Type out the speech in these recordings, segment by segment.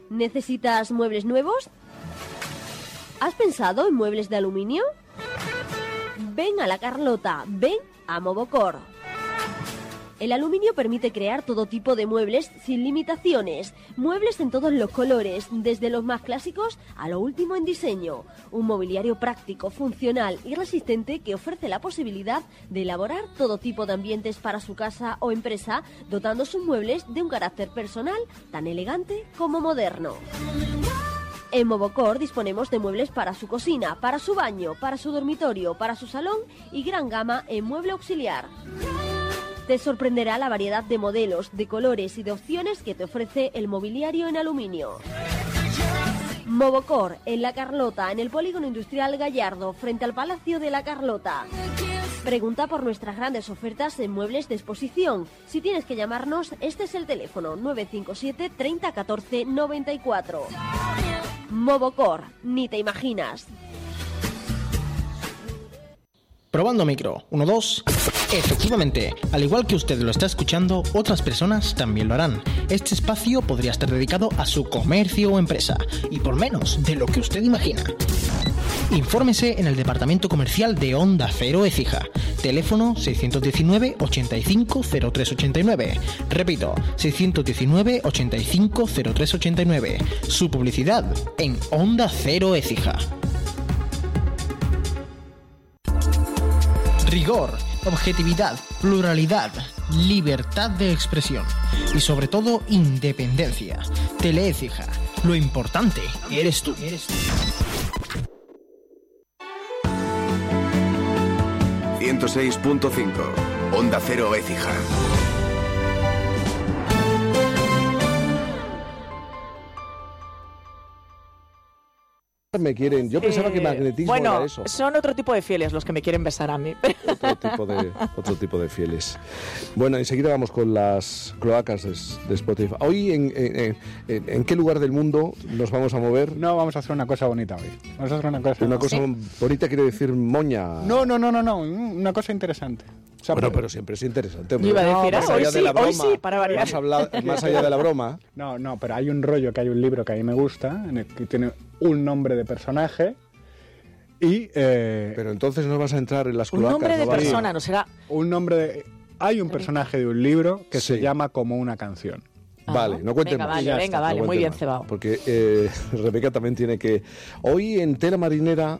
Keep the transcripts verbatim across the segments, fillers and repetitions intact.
¿Necesitas muebles nuevos? ¿Has pensado en muebles de aluminio? Ven a La Carlota, ven a Movocor. El aluminio permite crear todo tipo de muebles sin limitaciones. Muebles en todos los colores, desde los más clásicos a lo último en diseño. Un mobiliario práctico, funcional y resistente que ofrece la posibilidad de elaborar todo tipo de ambientes para su casa o empresa, dotando sus muebles de un carácter personal tan elegante como moderno. En Movocor disponemos de muebles para su cocina, para su baño, para su dormitorio, para su salón y gran gama en mueble auxiliar. Te sorprenderá la variedad de modelos, de colores y de opciones que te ofrece el mobiliario en aluminio. Movocor, en La Carlota, en el Polígono Industrial Gallardo, frente al Palacio de La Carlota. Pregunta por nuestras grandes ofertas en muebles de exposición. Si tienes que llamarnos, este es el teléfono nueve cinco siete treinta catorce noventa y cuatro. Movocor, ni te imaginas. Probando micro, uno, dos. Efectivamente, al igual que usted lo está escuchando, otras personas también lo harán. Este espacio podría estar dedicado a su comercio o empresa, y por menos de lo que usted imagina. Infórmese en el departamento comercial de Onda Cero Écija. Teléfono seiscientos diecinueve ochenta y cinco cero tres ochenta y nueve. Repito, seiscientos diecinueve ochenta y cinco cero tres ochenta y nueve. Su publicidad en Onda Cero Écija. Rigor, objetividad, pluralidad, libertad de expresión y sobre todo independencia. Teleécija, lo importante eres tú. Eres tú. ciento seis punto cinco, Onda Cero Écija. Me quieren, yo pensaba eh, que magnetismo bueno, era eso. Son otro tipo de fieles los que me quieren besar a mí. Otro tipo de, otro tipo de fieles. Bueno, enseguida vamos con las cloacas de, de Spotify. Hoy, en, en, en, ¿en qué lugar del mundo nos vamos a mover? No, vamos a hacer una cosa bonita hoy. Vamos a hacer una cosa. Una cosa ¿Sí? bonita quiere decir moña. No, no, no, no, no, una cosa interesante. O sea, bueno, pero, pero siempre es interesante. Yo iba a decir, no, más allá hoy de la sí, broma, hoy sí, para variar. Más, habla, más allá de la broma. No, no, pero hay un rollo, que hay un libro que a mí me gusta, en el que tiene un nombre de personaje. Y, eh, pero entonces no vas a entrar en las cloacas. Un nombre de ¿no? persona, no será. Un nombre de. Hay un personaje de un libro que sí. se llama Como una canción. Ah, vale, no cuente venga, más. Vale, venga, está, vale, no muy bien, cebado. Porque eh, Rebeca también tiene que. Hoy en Tela Marinera,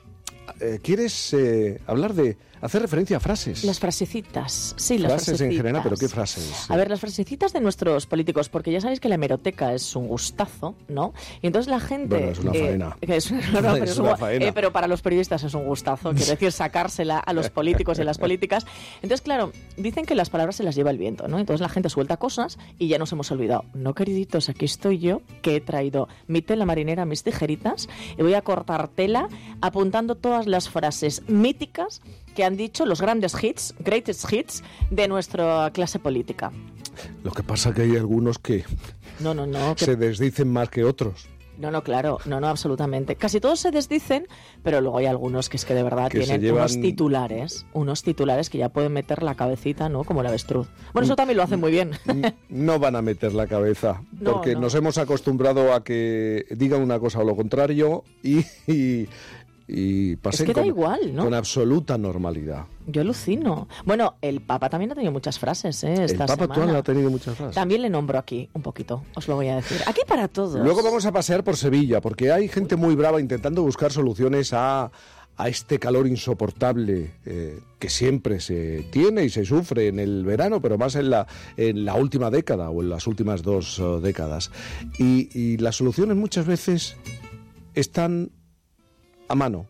eh, ¿quieres eh, hablar de. hacer referencia a frases? Las frasecitas, sí, las frases frasecitas. en general, pero ¿qué frases? A ver, las frasecitas de nuestros políticos, porque ya sabéis que la hemeroteca es un gustazo, ¿no? Y entonces la gente... Bueno, es una faena. Eh, es, no, no, pero, es es una faena. Eh, pero para los periodistas es un gustazo, quiero decir, sacársela a los políticos y a las políticas. Entonces, claro, dicen que las palabras se las lleva el viento, ¿no? Entonces la gente suelta cosas y ya nos hemos olvidado. No, queriditos, aquí estoy yo, que he traído mi tela marinera, mis tijeritas, y voy a cortar tela apuntando todas las frases míticas que han dicho los grandes hits, greatest hits de nuestra clase política. Lo que pasa que hay algunos que no, no, no, que... se desdicen más que otros. No, no, claro, no, no, absolutamente. Casi todos se desdicen, pero luego hay algunos que es que de verdad que tienen llevan... unos titulares, unos titulares que ya pueden meter la cabecita, ¿no? Como el avestruz. Bueno, eso también lo hacen muy bien. No van a meter la cabeza, no, porque no. nos hemos acostumbrado a que digan una cosa o lo contrario y... y... y pasen es que da con, igual, ¿no? con absoluta normalidad. Yo alucino. Bueno, el Papa también ha tenido muchas frases, ¿eh? Esta el Papa semana. actual ha tenido muchas frases. También le nombro aquí, un poquito, os lo voy a decir. Aquí para todos. Luego vamos a pasear por Sevilla, porque hay gente muy brava intentando buscar soluciones a, a este calor insoportable eh, que siempre se tiene y se sufre en el verano, pero más en la, en la última década o en las últimas dos uh, décadas. Y, y las soluciones muchas veces están a mano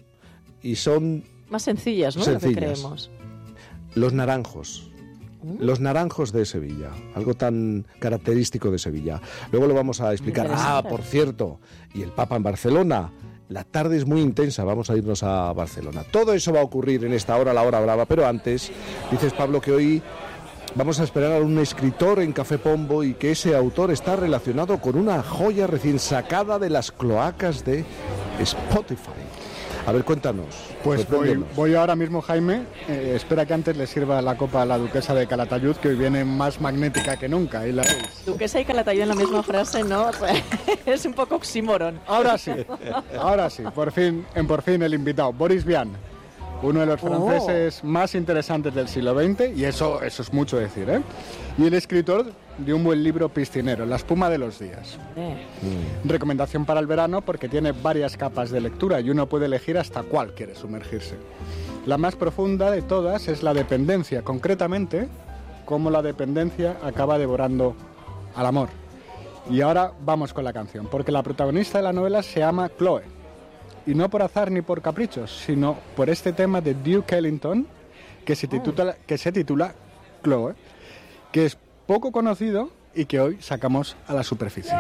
y son más sencillas, ¿no? Sencillas. Lo que creemos. Los naranjos. ¿Mm? Los naranjos de Sevilla, algo tan característico de Sevilla. Luego lo vamos a explicar. Ah, por cierto, y el Papa en Barcelona. La tarde es muy intensa, vamos a irnos a Barcelona. Todo eso va a ocurrir en esta hora, la hora brava, pero antes, dices, Pablo, que hoy vamos a esperar a un escritor en Café Pombo y que ese autor está relacionado con una joya recién sacada de las cloacas de Spotify. A ver, cuéntanos. Pues voy, voy ahora mismo, Jaime. Eh, espera que antes le sirva la copa a la duquesa de Calatayud, que hoy viene más magnética que nunca. Ahí la veis. Duquesa y Calatayud en la misma frase, ¿no? O sea, es un poco oxímoron. Ahora sí, ahora sí. Por fin, en por fin el invitado, Boris Vian. Uno de los franceses oh. más interesantes del siglo veinte, y eso, eso es mucho decir, ¿eh? Y el escritor de un buen libro piscinero, La espuma de los días. Eh. Mm. Recomendación para el verano porque tiene varias capas de lectura y uno puede elegir hasta cuál quiere sumergirse. La más profunda de todas es la dependencia, concretamente, cómo la dependencia acaba devorando al amor. Y ahora vamos con la canción, porque la protagonista de la novela se llama Chloe. Y no por azar ni por caprichos, sino por este tema de Duke Ellington, que se titula, que se titula Chloe, que es poco conocido y que hoy sacamos a la superficie.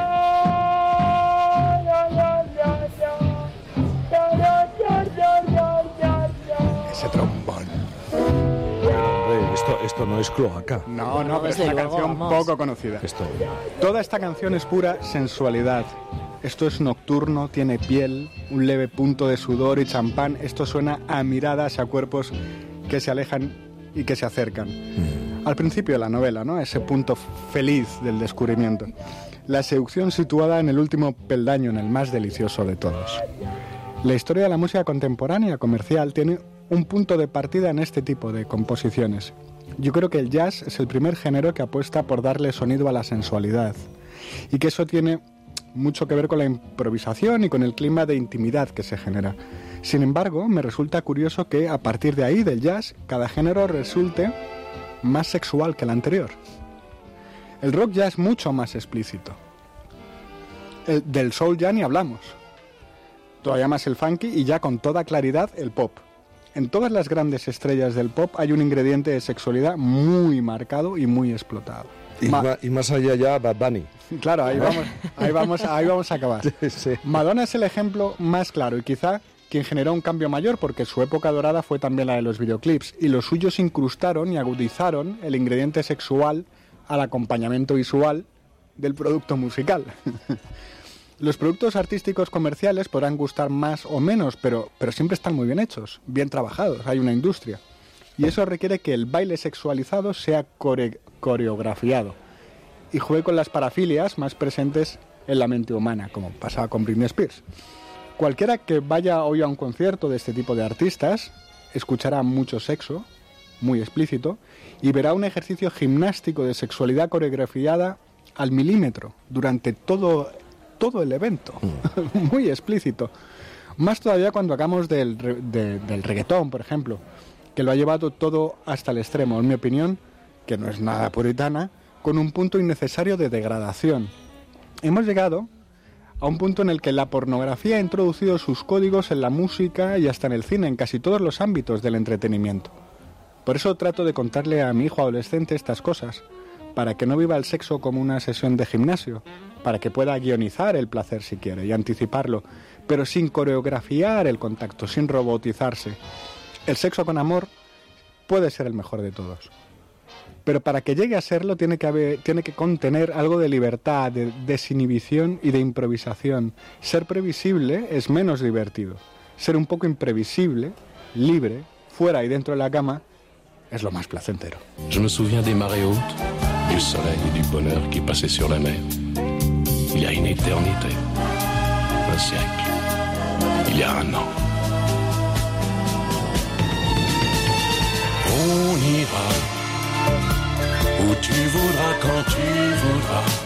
Ese trombón. Pero, esto, esto no es cloaca. No, no, pero es una canción poco conocida. Esto. Toda esta canción es pura sensualidad. Esto es nocturno, tiene piel, un leve punto de sudor y champán. Esto suena a miradas, a cuerpos que se alejan y que se acercan. Mm. Al principio de la novela, ¿no? Ese punto feliz del descubrimiento. La seducción situada en el último peldaño, en el más delicioso de todos. La historia de la música contemporánea comercial tiene un punto de partida en este tipo de composiciones. Yo creo que el jazz es el primer género que apuesta por darle sonido a la sensualidad. Y que eso tiene mucho que ver con la improvisación y con el clima de intimidad que se genera. Sin embargo, me resulta curioso que a partir de ahí, del jazz, cada género resulte más sexual que el anterior. El rock ya es mucho más explícito. El, del soul ya ni hablamos. Todavía más el funky y ya con toda claridad el pop. En todas las grandes estrellas del pop hay un ingrediente de sexualidad muy marcado y muy explotado. Y, Ma- ma- y más allá ya Bad Bunny. Claro, ahí vamos, ahí vamos, ahí vamos a acabar. Sí. Madonna es el ejemplo más claro y quizá quien generó un cambio mayor porque su época dorada fue también la de los videoclips y los suyos incrustaron y agudizaron el ingrediente sexual al acompañamiento visual del producto musical. Los productos artísticos comerciales podrán gustar más o menos, pero, pero siempre están muy bien hechos, bien trabajados, hay una industria. Y eso requiere que el baile sexualizado sea core- coreografiado y juegue con las parafilias más presentes en la mente humana, como pasaba con Britney Spears. Cualquiera que vaya hoy a un concierto de este tipo de artistas escuchará mucho sexo, muy explícito, y verá un ejercicio gimnástico de sexualidad coreografiada al milímetro durante todo, todo el evento, muy explícito. Más todavía cuando hagamos del, de, del reggaetón, por ejemplo, que lo ha llevado todo hasta el extremo, en mi opinión, que no es nada puritana, con un punto innecesario de degradación. Hemos llegado a un punto en el que la pornografía ha introducido sus códigos en la música y hasta en el cine, en casi todos los ámbitos del entretenimiento. Por eso trato de contarle a mi hijo adolescente estas cosas, para que no viva el sexo como una sesión de gimnasio, para que pueda guionizar el placer si quiere y anticiparlo, pero sin coreografiar el contacto, sin robotizarse. El sexo con amor puede ser el mejor de todos. Pero para que llegue a serlo tiene que haber, tiene que contener algo de libertad, de desinhibición y de improvisación. Ser previsible es menos divertido. Ser un poco imprevisible, libre, fuera y dentro de la cama, es lo más placentero. Je me souviens des marées hautes, du soleil et du bonheur qui passaient sur la mer. Il y a une éternité, un siècle, il y a un an. On ira où tu voudras, quand tu voudras.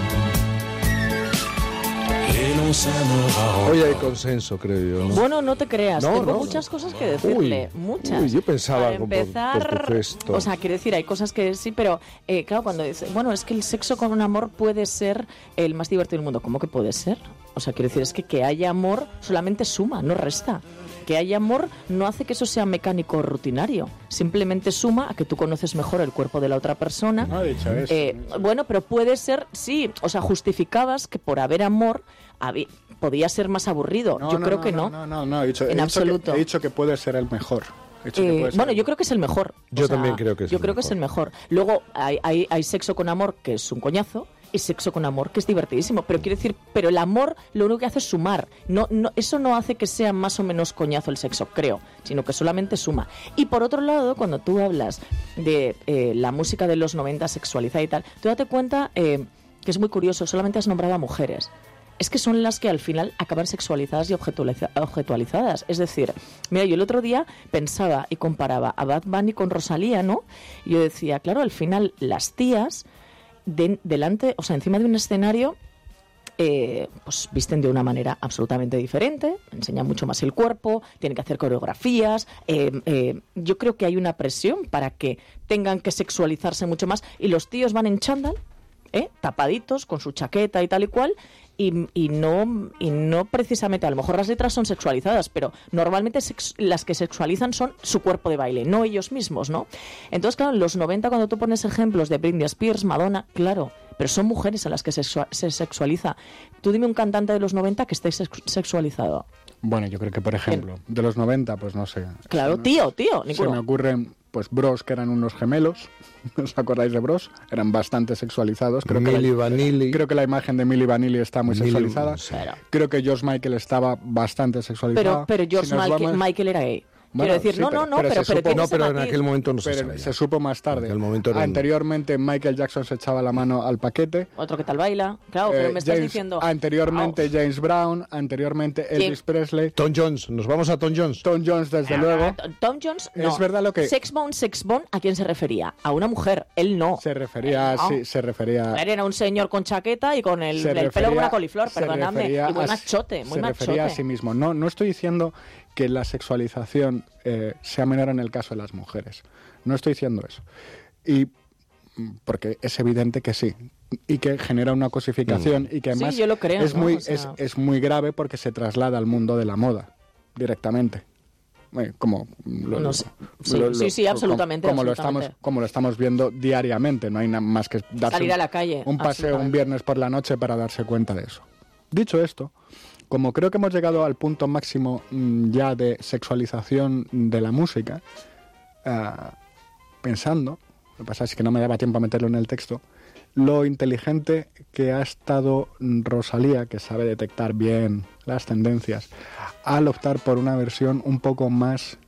Que no s'aimera. Hoy hay consenso, creo yo, ¿no? Bueno, no te creas, no, tengo no, muchas no. cosas que decirle, Uy, muchas. Uy, yo pensaba Para algo empezar, por, por tu gesto. O sea, quiero decir, hay cosas que sí, pero eh, claro, cuando dice, bueno, es que el sexo con un amor puede ser el más divertido del mundo. ¿Cómo que puede ser? O sea, quiero decir, es que que haya amor solamente suma, no resta. Que haya amor no hace que eso sea mecánico o rutinario. Simplemente suma a que tú conoces mejor el cuerpo de la otra persona. No he dicho eso. Eh, bueno, pero puede ser, sí, o sea, justificabas que por haber amor había, podía ser más aburrido. No, yo no, creo no, que no. No, no, no, no he dicho, en he absoluto. Dicho que, he dicho que puede ser el mejor. He dicho Eh, que puede ser bueno, el yo creo que es el mejor. Yo O sea, también creo que es Yo el creo que mejor. es el mejor. Luego hay, hay, hay sexo con amor, que es un coñazo. y Sexo con amor, que es divertidísimo. Pero quiero decir, pero el amor lo único que hace es sumar. No, no, eso no hace que sea más o menos coñazo el sexo, creo, sino que solamente suma. Y por otro lado, cuando tú hablas de eh, la música de los noventa sexualizada y tal, tú date cuenta eh, que es muy curioso, solamente has nombrado a mujeres. Es que son las que al final acaban sexualizadas y objetualiza- objetualizadas. Es decir, mira, yo el otro día pensaba y comparaba a Bad Bunny con Rosalía, ¿no? Y yo decía, claro, al final las tías, de, delante, o sea, encima de un escenario, eh, pues visten de una manera absolutamente diferente, enseñan mucho más el cuerpo, tienen que hacer coreografías. Eh, eh, yo creo que hay una presión para que tengan que sexualizarse mucho más y los tíos van en chándal, ¿eh? tapaditos, con su chaqueta y tal y cual. Y, y, no, y no precisamente, a lo mejor las letras son sexualizadas, pero normalmente sex, las que sexualizan son su cuerpo de baile, no ellos mismos, ¿no? Entonces, claro, en los noventa, cuando tú pones ejemplos de Britney Spears, Madonna, claro, pero son mujeres a las que se, se sexualiza. Tú dime un cantante de los noventa que esté sex, sexualizado. Bueno, yo creo que, por ejemplo, ¿Quién? de los noventa, pues no sé. Claro, no, tío, tío, ninguno. Se me ocurren, pues, Bros, que eran unos gemelos. ¿Os acordáis de Bros? Eran bastante sexualizados. Creo Milli que la, Vanilli. Creo que la imagen de Milli Vanilli está muy Milli, sexualizada. pero... Creo que George Michael estaba bastante sexualizado. Pero, pero George si Michael, vamos... Michael era gay. Bueno, Quiero decir, sí, no, pero, no, no, pero, pero, pero, supo, no, pero en aquel momento no se pero sabía. Se supo más tarde. Era Anteriormente Michael Jackson se echaba la mano al paquete. Otro que tal baila. Claro, pero eh, me estás James, diciendo... Anteriormente oh. James Brown, anteriormente Elvis James. Presley. Tom Jones, nos vamos a Tom Jones. Tom Jones, desde ah, luego. Tom Jones, no. Es verdad lo que... Sexbone, Sexbone, ¿a quién se refería? A una mujer, él no. Se refería, no. sí, se refería... Él era un señor con chaqueta y con el, el refería, pelo como una coliflor, perdóname. Y muy a, machote, muy se machote. refería a sí mismo. No, no estoy diciendo que la sexualización eh, sea menor en el caso de las mujeres. No estoy diciendo eso. Y porque es evidente que sí. Y que genera una cosificación mm. y que además sí, yo lo creo, es, ¿no? muy, o sea... es, es muy grave porque se traslada al mundo de la moda directamente. Eh, como lo, no sé. Sí, lo, lo, sí, sí, absolutamente. Como, como, absolutamente. Lo estamos, como lo estamos viendo diariamente. No hay nada más que darse salir a la calle, un paseo un viernes por la noche para darse cuenta de eso. Dicho esto, como creo que hemos llegado al punto máximo mmm, ya de sexualización de la música, uh, pensando, lo que pasa es que no me daba tiempo a meterlo en el texto, lo inteligente que ha estado Rosalía, que sabe detectar bien las tendencias, al optar por una versión un poco más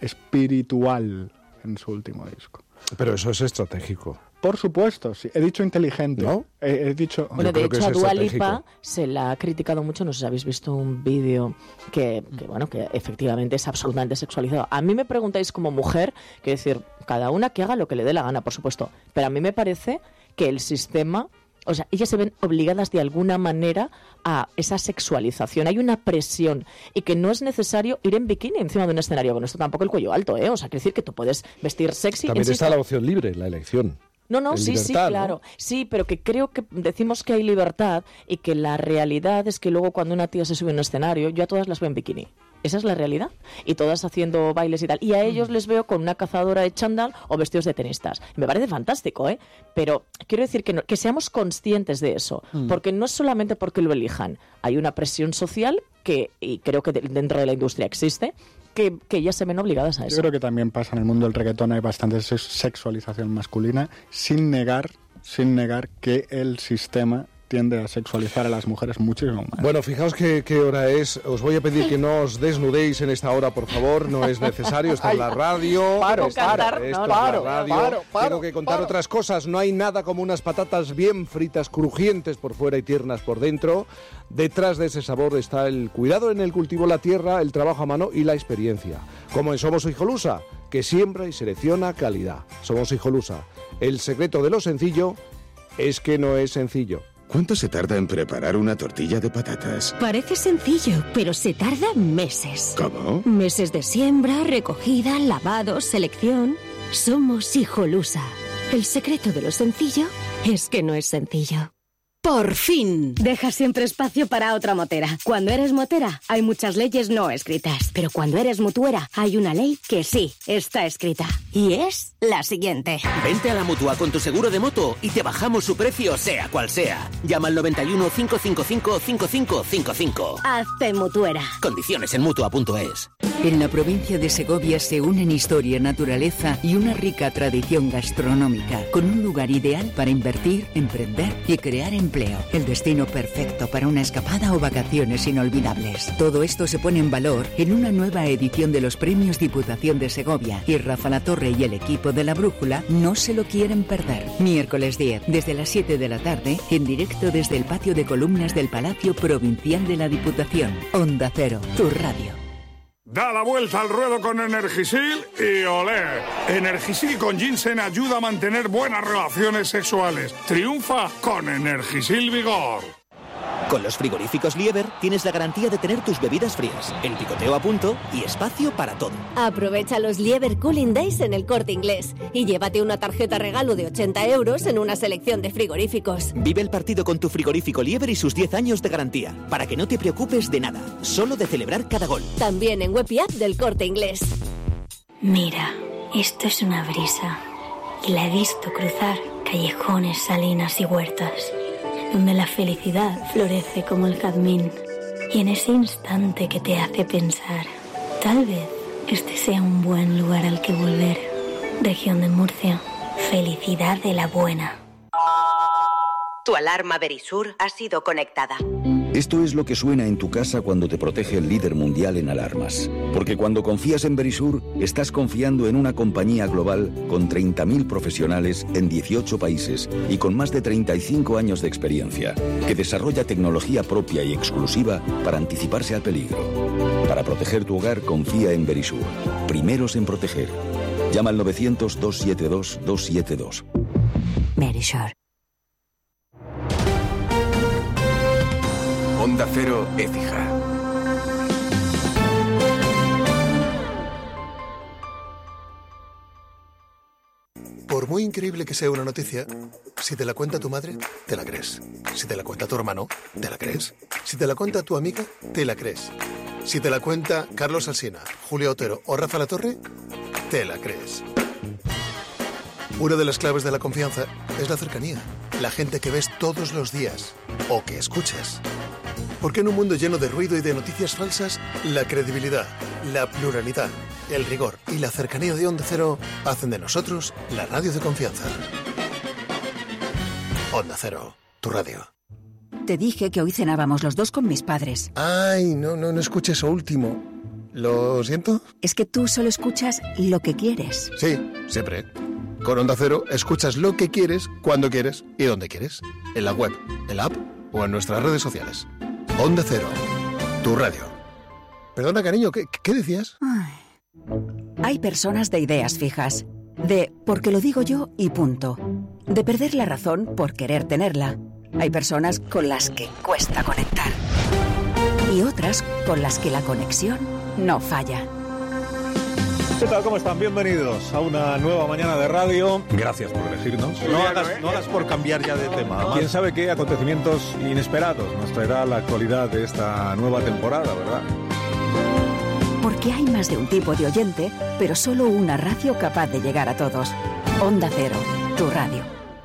espiritual en su último disco. Pero eso es estratégico. Por supuesto, sí. He dicho inteligente. ¿No? He, he dicho... Bueno, de hecho, a Dua Lipa se la ha criticado mucho. No sé si habéis visto un vídeo que, que, bueno, que efectivamente es absolutamente sexualizado. A mí me preguntáis como mujer, que decir, cada una que haga lo que le dé la gana, por supuesto. Pero a mí me parece que el sistema... O sea, ellas se ven obligadas de alguna manera a esa sexualización. Hay una presión y que no es necesario ir en bikini encima de un escenario. Con esto tampoco el cuello alto, ¿eh? O sea, quiere decir que tú puedes vestir sexy. También está la opción libre, la elección. No, no, sí, libertad, sí, claro. ¿No? Sí, pero que creo que decimos que hay libertad y que la realidad es que luego cuando una tía se sube a un escenario, yo a todas las veo en bikini. Esa es la realidad. Y todas haciendo bailes y tal. Y a ellos les veo con una cazadora de chándal o vestidos de tenistas. Me parece fantástico, ¿eh? Pero quiero decir que, no, que seamos conscientes de eso. Mm. Porque no es solamente porque lo elijan. Hay una presión social que, y creo que dentro de la industria existe, que, que ellas se ven obligadas a eso. Yo creo que también pasa en el mundo del reggaetón, hay bastante sexualización masculina, sin negar, sin negar que el sistema tiende a sexualizar a las mujeres muchísimo más. Bueno, fijaos qué, qué hora es. Os voy a pedir que no os desnudéis en esta hora, por favor. No es necesario. Esto es la radio. Paro, esto, paro, esto no, paro, es la radio. paro, paro, Tengo que contar paro. otras cosas. No hay nada como unas patatas bien fritas, crujientes por fuera y tiernas por dentro. Detrás de ese sabor está el cuidado en el cultivo de la tierra, el trabajo a mano y la experiencia. Como en Somos Hijolusa, que siembra y selecciona calidad. Somos Hijolusa. El secreto de lo sencillo es que no es sencillo. ¿Cuánto se tarda en preparar una tortilla de patatas? Parece sencillo, pero se tarda meses. ¿Cómo? Meses de siembra, recogida, lavado, selección. Somos Hijolusa. El secreto de lo sencillo es que no es sencillo. ¡Por fin! Deja siempre espacio para otra motera. Cuando eres motera, hay muchas leyes no escritas. Pero cuando eres mutuera, hay una ley que sí está escrita. Y es la siguiente. Vente a la Mutua con tu seguro de moto y te bajamos su precio, sea cual sea. Llama al noventa y uno, cinco cinco cinco, cinco cinco cinco cinco. Hazte mutuera. Condiciones en Mutua punto es. En la provincia de Segovia se unen historia, naturaleza y una rica tradición gastronómica, con un lugar ideal para invertir, emprender y crear empleo. El destino perfecto para una escapada o vacaciones inolvidables. Todo esto se pone en valor en una nueva edición de los Premios Diputación de Segovia, y Rafa Latorre y el equipo de La Brújula no se lo quieren perder. Miércoles diez, desde las siete de la tarde, en directo desde el patio de columnas del Palacio Provincial de la Diputación. Onda Cero, tu radio. Da la vuelta al ruedo con Energisil y olé. Energisil con ginseng ayuda a mantener buenas relaciones sexuales. Triunfa con Energisil Vigor. Con los frigoríficos Lieber tienes la garantía de tener tus bebidas frías, el picoteo a punto y espacio para todo. Aprovecha los Lieber Cooling Days en El Corte Inglés y llévate una tarjeta regalo de ochenta euros en una selección de frigoríficos. Vive el partido con tu frigorífico Lieber y sus diez años de garantía, para que no te preocupes de nada, solo de celebrar cada gol. También en web y app del Corte Inglés. Mira, esto es una brisa y la he visto cruzar callejones, salinas y huertas, donde la felicidad florece como el jazmín, y en ese instante que te hace pensar, tal vez este sea un buen lugar al que volver. Región de Murcia, felicidad de la buena. Tu alarma Verisur ha sido conectada. Esto es lo que suena en tu casa cuando te protege el líder mundial en alarmas. Porque cuando confías en Verisur, estás confiando en una compañía global con treinta mil profesionales en dieciocho países y con más de treinta y cinco años de experiencia, que desarrolla tecnología propia y exclusiva para anticiparse al peligro. Para proteger tu hogar, confía en Verisur. Primeros en proteger. Llama al novecientos, doscientos setenta y dos, doscientos setenta y dos. Verisur. Onda Cero, Écija. Por muy increíble que sea una noticia, si te la cuenta tu madre, te la crees. Si te la cuenta tu hermano, te la crees. Si te la cuenta tu amiga, te la crees. Si te la cuenta Carlos Alsina, Julio Otero o Rafa Latorre, te la crees. Una de las claves de la confianza es la cercanía. La gente que ves todos los días o que escuchas. Porque en un mundo lleno de ruido y de noticias falsas, la credibilidad, la pluralidad, el rigor y la cercanía de Onda Cero hacen de nosotros la radio de confianza. Onda Cero, tu radio. Te dije que hoy cenábamos los dos con mis padres. Ay, no, no, no escuché eso último. ¿Lo siento? Es que tú solo escuchas lo que quieres. Sí, siempre. Con Onda Cero escuchas lo que quieres, cuando quieres y donde quieres. En la web, en la app o en nuestras redes sociales. Onda Cero, tu radio. Perdona, cariño, ¿qué, qué decías? Ay. Hay personas de ideas fijas. De porque lo digo yo y punto. De perder la razón por querer tenerla. Hay personas con las que cuesta conectar. Y otras con las que la conexión no falla. ¿Qué tal? ¿Cómo están? Bienvenidos a una nueva mañana de radio. Gracias por elegirnos. No hagas, no hagas por cambiar ya de tema. Quién sabe qué acontecimientos inesperados nos traerá la actualidad de esta nueva temporada, ¿verdad? Porque hay más de un tipo de oyente, pero solo una radio capaz de llegar a todos. Onda Cero, tu radio.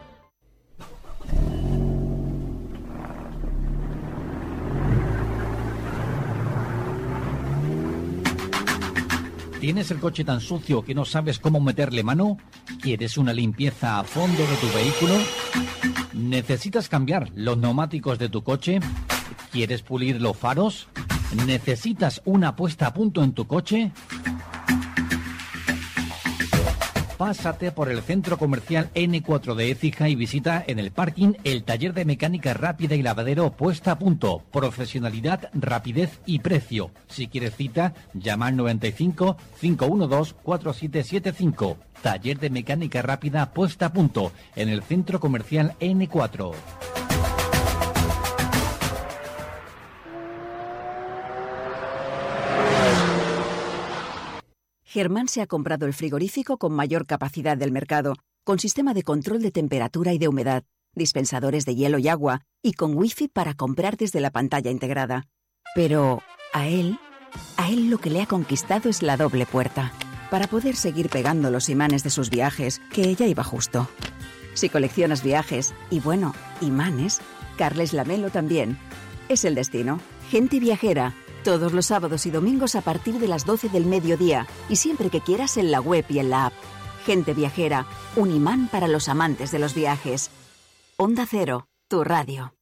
¿Tienes el coche tan sucio que no sabes cómo meterle mano? ¿Quieres una limpieza a fondo de tu vehículo? ¿Necesitas cambiar los neumáticos de tu coche? ¿Quieres pulir los faros? ¿Necesitas una puesta a punto en tu coche? Pásate por el centro comercial ene cuatro de Écija y visita en el parking el taller de mecánica rápida y lavadero puesta a punto. Profesionalidad, rapidez y precio. Si quieres cita, llama al noventa y cinco, cinco uno dos, cuatro siete siete cinco. Taller de mecánica rápida puesta a punto en el centro comercial ene cuatro. Germán se ha comprado el frigorífico con mayor capacidad del mercado, con sistema de control de temperatura y de humedad, dispensadores de hielo y agua, y con wifi para comprar desde la pantalla integrada. Pero a él, a él lo que le ha conquistado es la doble puerta, para poder seguir pegando los imanes de sus viajes, que ya iba justo. Si coleccionas viajes, y bueno, imanes, Carles Lamelo también. es el destino. Gente Viajera, todos los sábados y domingos a partir de las doce del mediodía y siempre que quieras en la web y en la app. Gente Viajera, un imán para los amantes de los viajes. Onda Cero, tu radio.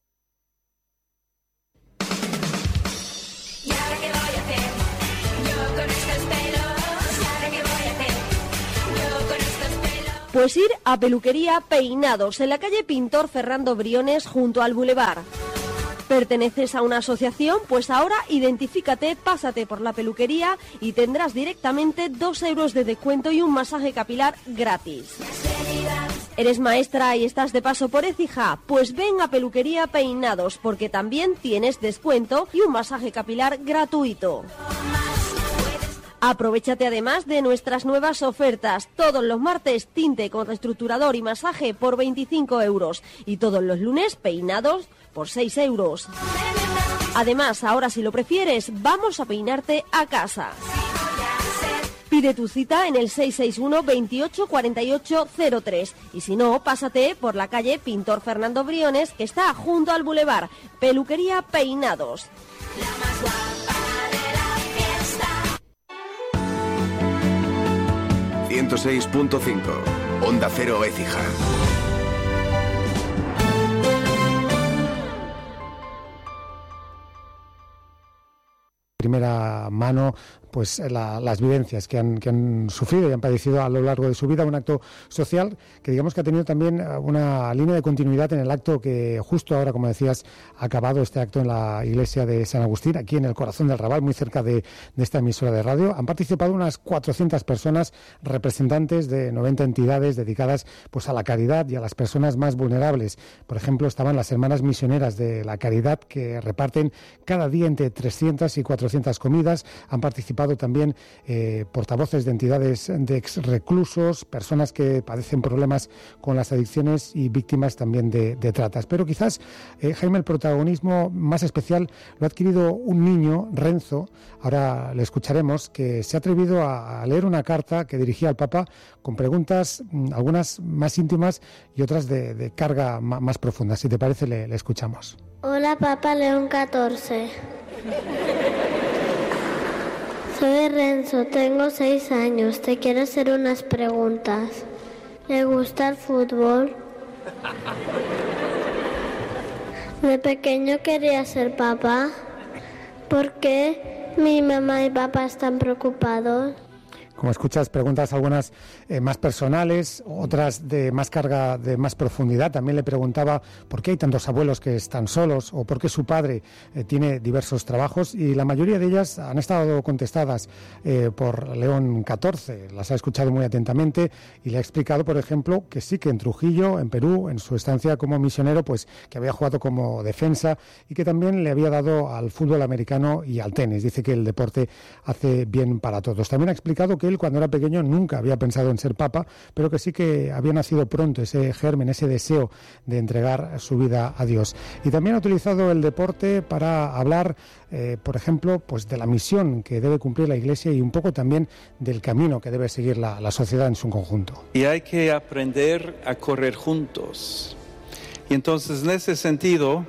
Pues ir a Peluquería Peinados, en la calle Pintor Fernando Briones, junto al Boulevard. ¿Perteneces a una asociación? Pues ahora identifícate, pásate por la peluquería y tendrás directamente dos euros de descuento y un masaje capilar gratis. ¿Eres maestra y estás de paso por Écija? Pues ven a Peluquería Peinados, porque también tienes descuento y un masaje capilar gratuito. Aprovéchate además de nuestras nuevas ofertas. Todos los martes tinte con reestructurador y masaje por veinticinco euros y todos los lunes peinados por seis euros. Además, ahora si lo prefieres, vamos a peinarte a casa. Pide tu cita en el seis seis uno, veintiocho, cuarenta y ocho, cero tres y si no, pásate por la calle Pintor Fernando Briones, que está junto al Boulevard. Peluquería Peinados. ciento seis punto cinco. Onda Cero Écija. Primera mano, pues la, las vivencias que han, que han sufrido y han padecido a lo largo de su vida, un acto social que digamos que ha tenido también una línea de continuidad en el acto que justo ahora, como decías, ha acabado este acto en la iglesia de San Agustín, aquí en el corazón del Raval, muy cerca de, de esta emisora de radio. Han participado unas cuatrocientas personas, representantes de noventa entidades dedicadas pues a la caridad y a las personas más vulnerables. Por ejemplo, estaban las hermanas misioneras de la caridad, que reparten cada día entre trescientas y cuatrocientas comidas. Han participado también eh, portavoces de entidades de exreclusos, personas que padecen problemas con las adicciones y víctimas también de, de tratas. Pero quizás, eh, Jaime, el protagonismo más especial lo ha adquirido un niño, Renzo, ahora le escucharemos, que se ha atrevido a, a leer una carta que dirigía al Papa con preguntas, algunas más íntimas y otras de, de carga ma, más profunda. Si te parece, le, le escuchamos. Hola, Papa León catorce. Soy Renzo, tengo seis años. Te quiero hacer unas preguntas. ¿Le gusta el fútbol? De pequeño quería ser papá. ¿Por qué mi mamá y papá están preocupados? Como escuchas, preguntas algunas eh, más personales, otras de más carga, de más profundidad. También le preguntaba por qué hay tantos abuelos que están solos o por qué su padre eh, tiene diversos trabajos, y la mayoría de ellas han estado contestadas eh, por León catorce. Las ha escuchado muy atentamente y le ha explicado, por ejemplo, que sí, que en Trujillo, en Perú, en su estancia como misionero, pues que había jugado como defensa y que también le había dado al fútbol americano y al tenis. Dice que el deporte hace bien para todos. También ha explicado que él, cuando era pequeño, nunca había pensado en ser papa, pero que sí que había nacido pronto ese germen, ese deseo de entregar su vida a Dios. Y también ha utilizado el deporte para hablar, eh, por ejemplo, pues de la misión que debe cumplir la Iglesia y un poco también del camino que debe seguir la, la sociedad en su conjunto. Y hay que aprender a correr juntos. Y entonces, en ese sentido,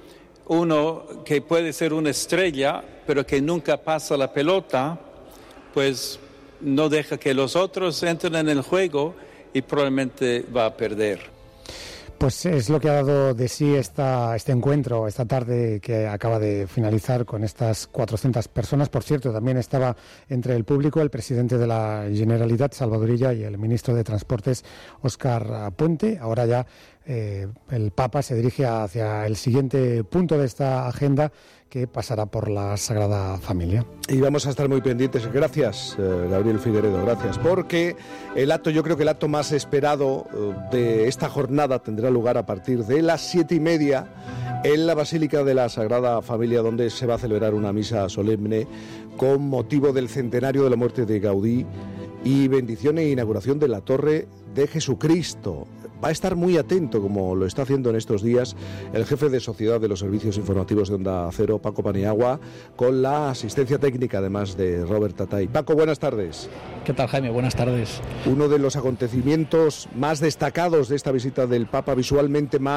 uno que puede ser una estrella, pero que nunca pasa la pelota, pues no deja que los otros entren en el juego y probablemente va a perder. Pues es lo que ha dado de sí esta, este encuentro, esta tarde que acaba de finalizar con estas cuatrocientas personas. Por cierto, también estaba entre el público el presidente de la Generalitat, Salvador Illa, y el ministro de Transportes, Óscar Puente. Ahora ya eh, el Papa se dirige hacia el siguiente punto de esta agenda, que pasará por la Sagrada Familia. Y vamos a estar muy pendientes. Gracias, eh, Gabriel Figueredo, gracias. Porque el acto, yo creo que el acto más esperado eh, de esta jornada tendrá lugar a partir de las siete y media en la Basílica de la Sagrada Familia, donde se va a celebrar una misa solemne con motivo del centenario de la muerte de Gaudí y bendición e inauguración de la Torre de Jesucristo. Va a estar muy atento, como lo está haciendo en estos días, el jefe de Sociedad de los Servicios Informativos de Onda Cero, Paco Paniagua, con la asistencia técnica, además, de Robert Tatay. Paco, buenas tardes. ¿Qué tal, Jaime? Buenas tardes. Uno de los acontecimientos más destacados de esta visita del Papa, visualmente más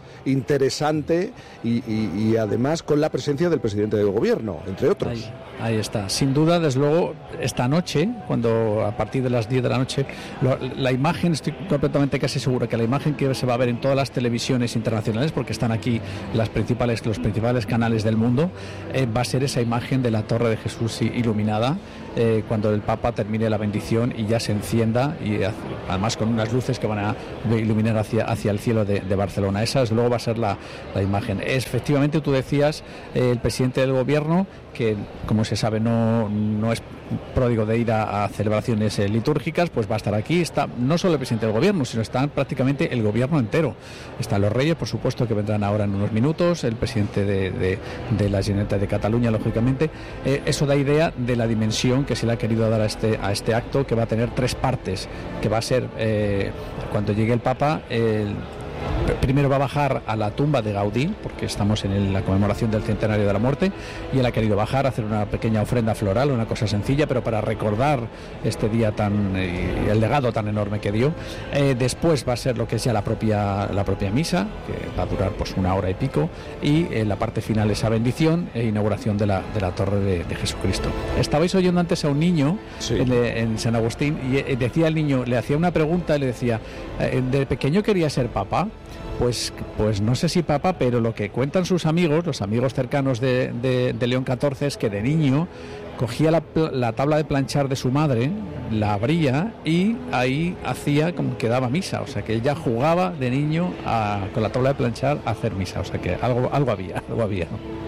interesante y, y, y además con la presencia del presidente del gobierno, entre otros. Ahí, ahí está. Sin duda, desde luego, esta noche, cuando a partir de las diez de la noche, lo, la imagen, estoy completamente casi seguro que la imagen que se va a ver en todas las televisiones internacionales, porque están aquí las principales, los principales canales del mundo, eh, va a ser esa imagen de la Torre de Jesús iluminada, eh, cuando el Papa termine la bendición y ya se encienda, y además con unas luces que van a iluminar hacia, hacia el cielo de, de Barcelona. Esa, desde luego, va a ser la, la imagen. Es, efectivamente, tú decías, eh, el presidente del gobierno, que como se sabe no, no es pródigo de ir a, a celebraciones eh, litúrgicas, pues va a estar aquí. Está no solo el presidente del gobierno, sino está prácticamente el gobierno entero. Están los reyes, por supuesto, que vendrán ahora en unos minutos, el presidente de, de, de la Generalitat de Cataluña, lógicamente. Eh, eso da idea de la dimensión que se le ha querido dar a este, a este acto, que va a tener tres partes, que va a ser, eh, cuando llegue el Papa, el primero va a bajar a la tumba de Gaudí, porque estamos en el, la conmemoración del centenario de la muerte, y él ha querido bajar, hacer una pequeña ofrenda floral, una cosa sencilla, pero para recordar este día tan, y el legado tan enorme que dio. Eh, después va a ser lo que es ya la propia, la propia misa, que va a durar pues una hora y pico, y en la parte final esa bendición e inauguración de la, de la Torre de, de Jesucristo. Estabais oyendo antes a un niño, sí, en, en San Agustín, y decía el niño, le hacía una pregunta y le decía, ¿de pequeño quería ser papa? Pues, pues no sé si papa, pero lo que cuentan sus amigos, los amigos cercanos de, de, de León catorce, es que de niño cogía la, la tabla de planchar de su madre, la abría y ahí hacía como que daba misa. O sea, que ella jugaba de niño a, con la tabla de planchar a hacer misa. O sea, que algo, algo había, algo había.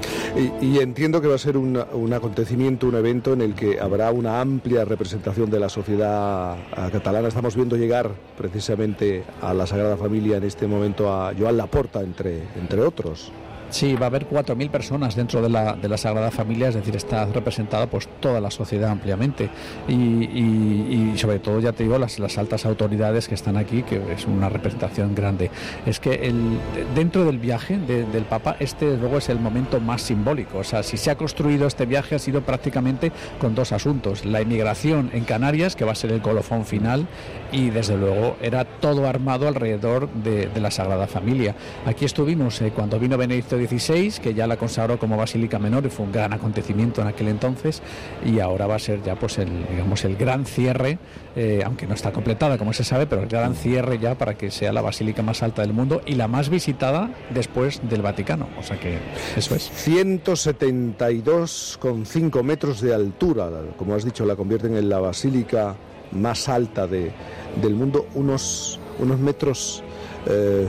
Y, y entiendo que va a ser un, un acontecimiento, un evento en el que habrá una amplia representación de la sociedad catalana. Estamos viendo llegar precisamente a la Sagrada Familia en este momento a Joan Laporta, entre, entre otros. Sí, va a haber cuatro mil personas dentro de la, de la Sagrada Familia, es decir, está representada pues toda la sociedad ampliamente y, y, y sobre todo, ya te digo, las, las altas autoridades que están aquí, que es una representación grande. Es que el, dentro del viaje de, del Papa, este luego es el momento más simbólico. O sea, si se ha construido este viaje ha sido prácticamente con dos asuntos: la inmigración en Canarias, que va a ser el colofón final, y desde luego era todo armado alrededor de, de la Sagrada Familia. Aquí estuvimos eh, cuando vino Benedicto dieciséis, que ya la consagró como Basílica Menor y fue un gran acontecimiento en aquel entonces, y ahora va a ser ya pues el, digamos, el gran cierre, eh, aunque no está completada como se sabe, pero el gran cierre ya para que sea la basílica más alta del mundo y la más visitada después del Vaticano. O sea que eso es. ciento setenta y dos coma cinco metros de altura, como has dicho, la convierten en la basílica más alta de, del mundo, unos, unos metros eh,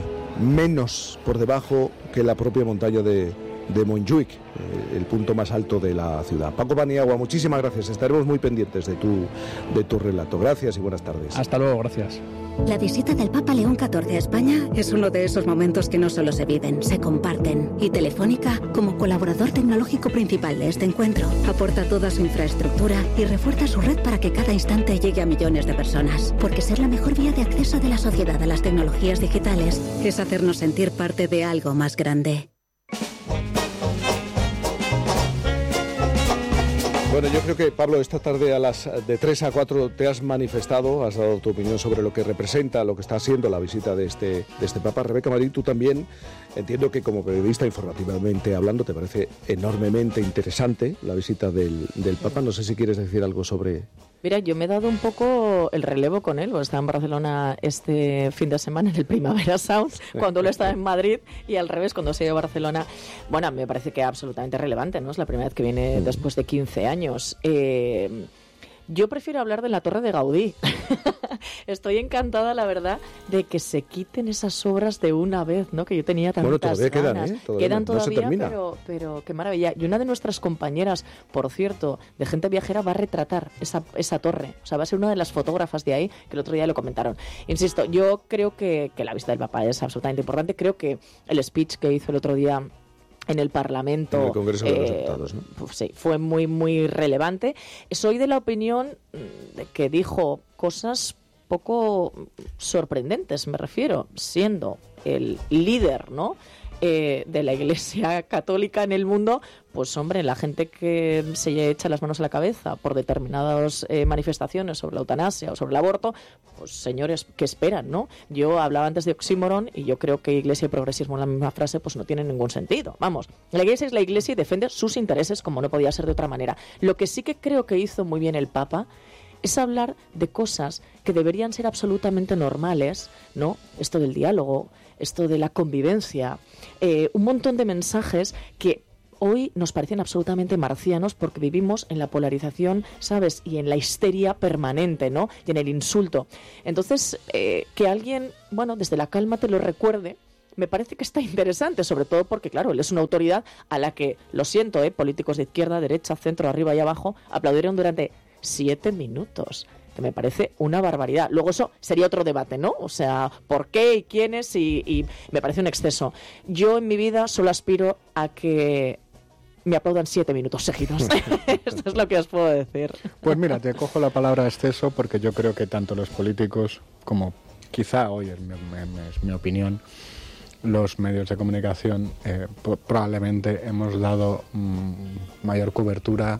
menos por debajo que la propia montaña de, de Montjuïc, eh, el punto más alto de la ciudad. Paco Paniagua, muchísimas gracias. Estaremos muy pendientes de tu, de tu relato. Gracias y buenas tardes. Hasta luego, gracias. La visita del Papa León catorce a España es uno de esos momentos que no solo se viven, se comparten. Y Telefónica, como colaborador tecnológico principal de este encuentro, aporta toda su infraestructura y refuerza su red para que cada instante llegue a millones de personas. Porque ser la mejor vía de acceso de la sociedad a las tecnologías digitales es hacernos sentir parte de algo más grande. Bueno, yo creo que, Pablo, esta tarde a las de tres a cuatro te has manifestado, has dado tu opinión sobre lo que representa, lo que está siendo la visita de este, de este Papa. Rebeca Marín, tú también, entiendo que como periodista, informativamente hablando, te parece enormemente interesante la visita del, del Papa. No sé si quieres decir algo sobre... Mira, yo me he dado un poco el relevo con él. Estaba en Barcelona este fin de semana en el Primavera Sound, cuando él estaba en Madrid, y al revés, cuando se ha ido a Barcelona. Bueno, me parece que es absolutamente relevante, ¿no? Es la primera vez que viene después de quince años. Eh... Yo prefiero hablar de la Torre de Gaudí. Estoy encantada, la verdad, de que se quiten esas obras de una vez, ¿no? Que yo tenía tantas bueno, todavía ganas. Quedan, ¿eh? Todavía quedan no, todavía, no se pero, pero qué maravilla. Y una de nuestras compañeras, por cierto, de Gente Viajera, va a retratar esa, esa torre. O sea, va a ser una de las fotógrafas de ahí, que el otro día lo comentaron. Insisto, yo creo que, que la visita del Papa es absolutamente importante. Creo que el speech que hizo el otro día en el Parlamento, en el Congreso de los eh, Diputados, ¿no? Pues sí, fue muy, muy relevante. Soy de la opinión de que dijo cosas poco sorprendentes, me refiero, siendo el líder, ¿no?, eh, de la Iglesia Católica en el mundo, pues hombre, la gente que se echa las manos a la cabeza por determinadas eh, manifestaciones sobre la eutanasia o sobre el aborto, pues señores, ¿qué esperan, no? Yo hablaba antes de oxímoron y yo creo que Iglesia y progresismo en la misma frase pues no tienen ningún sentido. Vamos, la Iglesia es la Iglesia y defiende sus intereses como no podía ser de otra manera. Lo que sí que creo que hizo muy bien el Papa es hablar de cosas que deberían ser absolutamente normales, ¿no? Esto del diálogo, esto de la convivencia, eh, un montón de mensajes que hoy nos parecen absolutamente marcianos porque vivimos en la polarización, ¿sabes? Y en la histeria permanente, ¿no? Y en el insulto. Entonces, eh, que alguien, bueno, desde la calma te lo recuerde, me parece que está interesante, sobre todo porque, claro, él es una autoridad a la que, lo siento, ¿eh? Políticos de izquierda, derecha, centro, arriba y abajo, aplaudieron durante siete minutos, que me parece una barbaridad. Luego eso sería otro debate, ¿no? O sea, ¿por qué y quiénes? Y, y me parece un exceso. Yo en mi vida solo aspiro a que me aplaudan siete minutos seguidos. Esto es lo que os puedo decir. Pues mira, te cojo la palabra exceso porque yo creo que tanto los políticos como quizá hoy, es mi, es mi opinión, los medios de comunicación eh, probablemente hemos dado mmm, mayor cobertura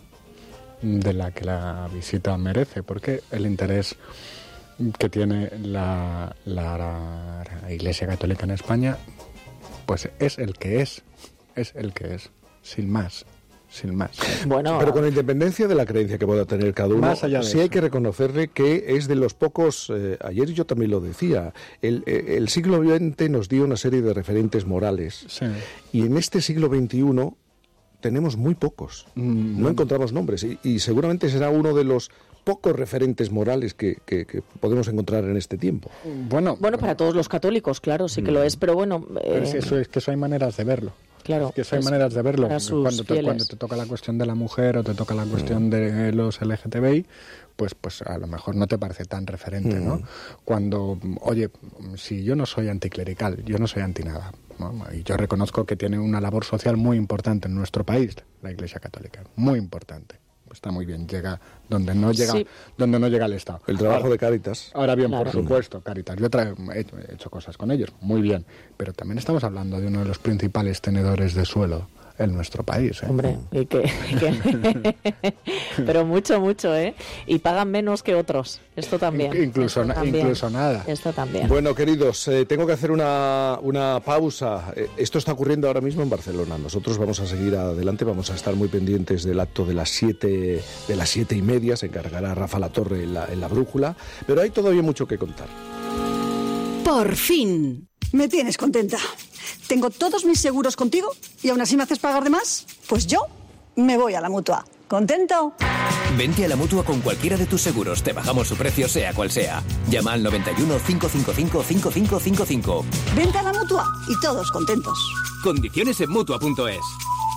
de la que la visita merece, porque el interés que tiene la, la, la Iglesia Católica en España pues es el que es, es el que es, sin más, sin más. Bueno, pero con independencia de la creencia que pueda tener cada uno, más allá de sí eso, hay que reconocerle que es de los pocos, eh, ayer yo también lo decía, el, el siglo veinte nos dio una serie de referentes morales, sí, y en este siglo veintiuno tenemos muy pocos, mm, no encontramos nombres, y, y seguramente será uno de los pocos referentes morales que, que, que podemos encontrar en este tiempo. Bueno, bueno, para todos los católicos, claro, sí que mm. lo es, pero bueno... Eh... Es que eso, es que eso hay maneras de verlo. Claro, es que eso hay maneras de verlo. Cuando te, cuando te toca la cuestión de la mujer o te toca la cuestión mm. de los L G T B I, pues, pues a lo mejor no te parece tan referente, mm. ¿no? Cuando, oye, si yo no soy anticlerical, yo no soy anti nada, ¿no? Y yo reconozco que tiene una labor social muy importante en nuestro país, la Iglesia Católica, muy importante. Está muy bien, llega donde no llega, sí, donde no llega el Estado. El trabajo ahora, de Cáritas. Ahora bien, claro, por supuesto, Cáritas. Yo tra- he, hecho, he hecho cosas con ellos, muy bien. Pero también estamos hablando de uno de los principales tenedores de suelo en nuestro país, ¿eh? Hombre, y que, y que pero mucho, mucho, ¿eh? Y pagan menos que otros. Esto también. Incluso, Esto también. incluso nada. Esto también. Bueno, queridos, eh, tengo que hacer una, una pausa. Eh, esto está ocurriendo ahora mismo en Barcelona. Nosotros vamos a seguir adelante, vamos a estar muy pendientes del acto de las siete, de las siete y media. Se encargará Rafa Latorre en la, en la brújula. Pero hay todavía mucho que contar. Por fin. Me tienes contenta. Tengo todos mis seguros contigo y aún así me haces pagar de más. Pues yo me voy a la Mutua. ¿Contento? Vente a la Mutua con cualquiera de tus seguros. Te bajamos su precio sea cual sea. Llama al noventa y uno, cinco cinco cinco, cinco cinco cinco cinco. Vente a la Mutua y todos contentos. Condiciones en Mutua punto es.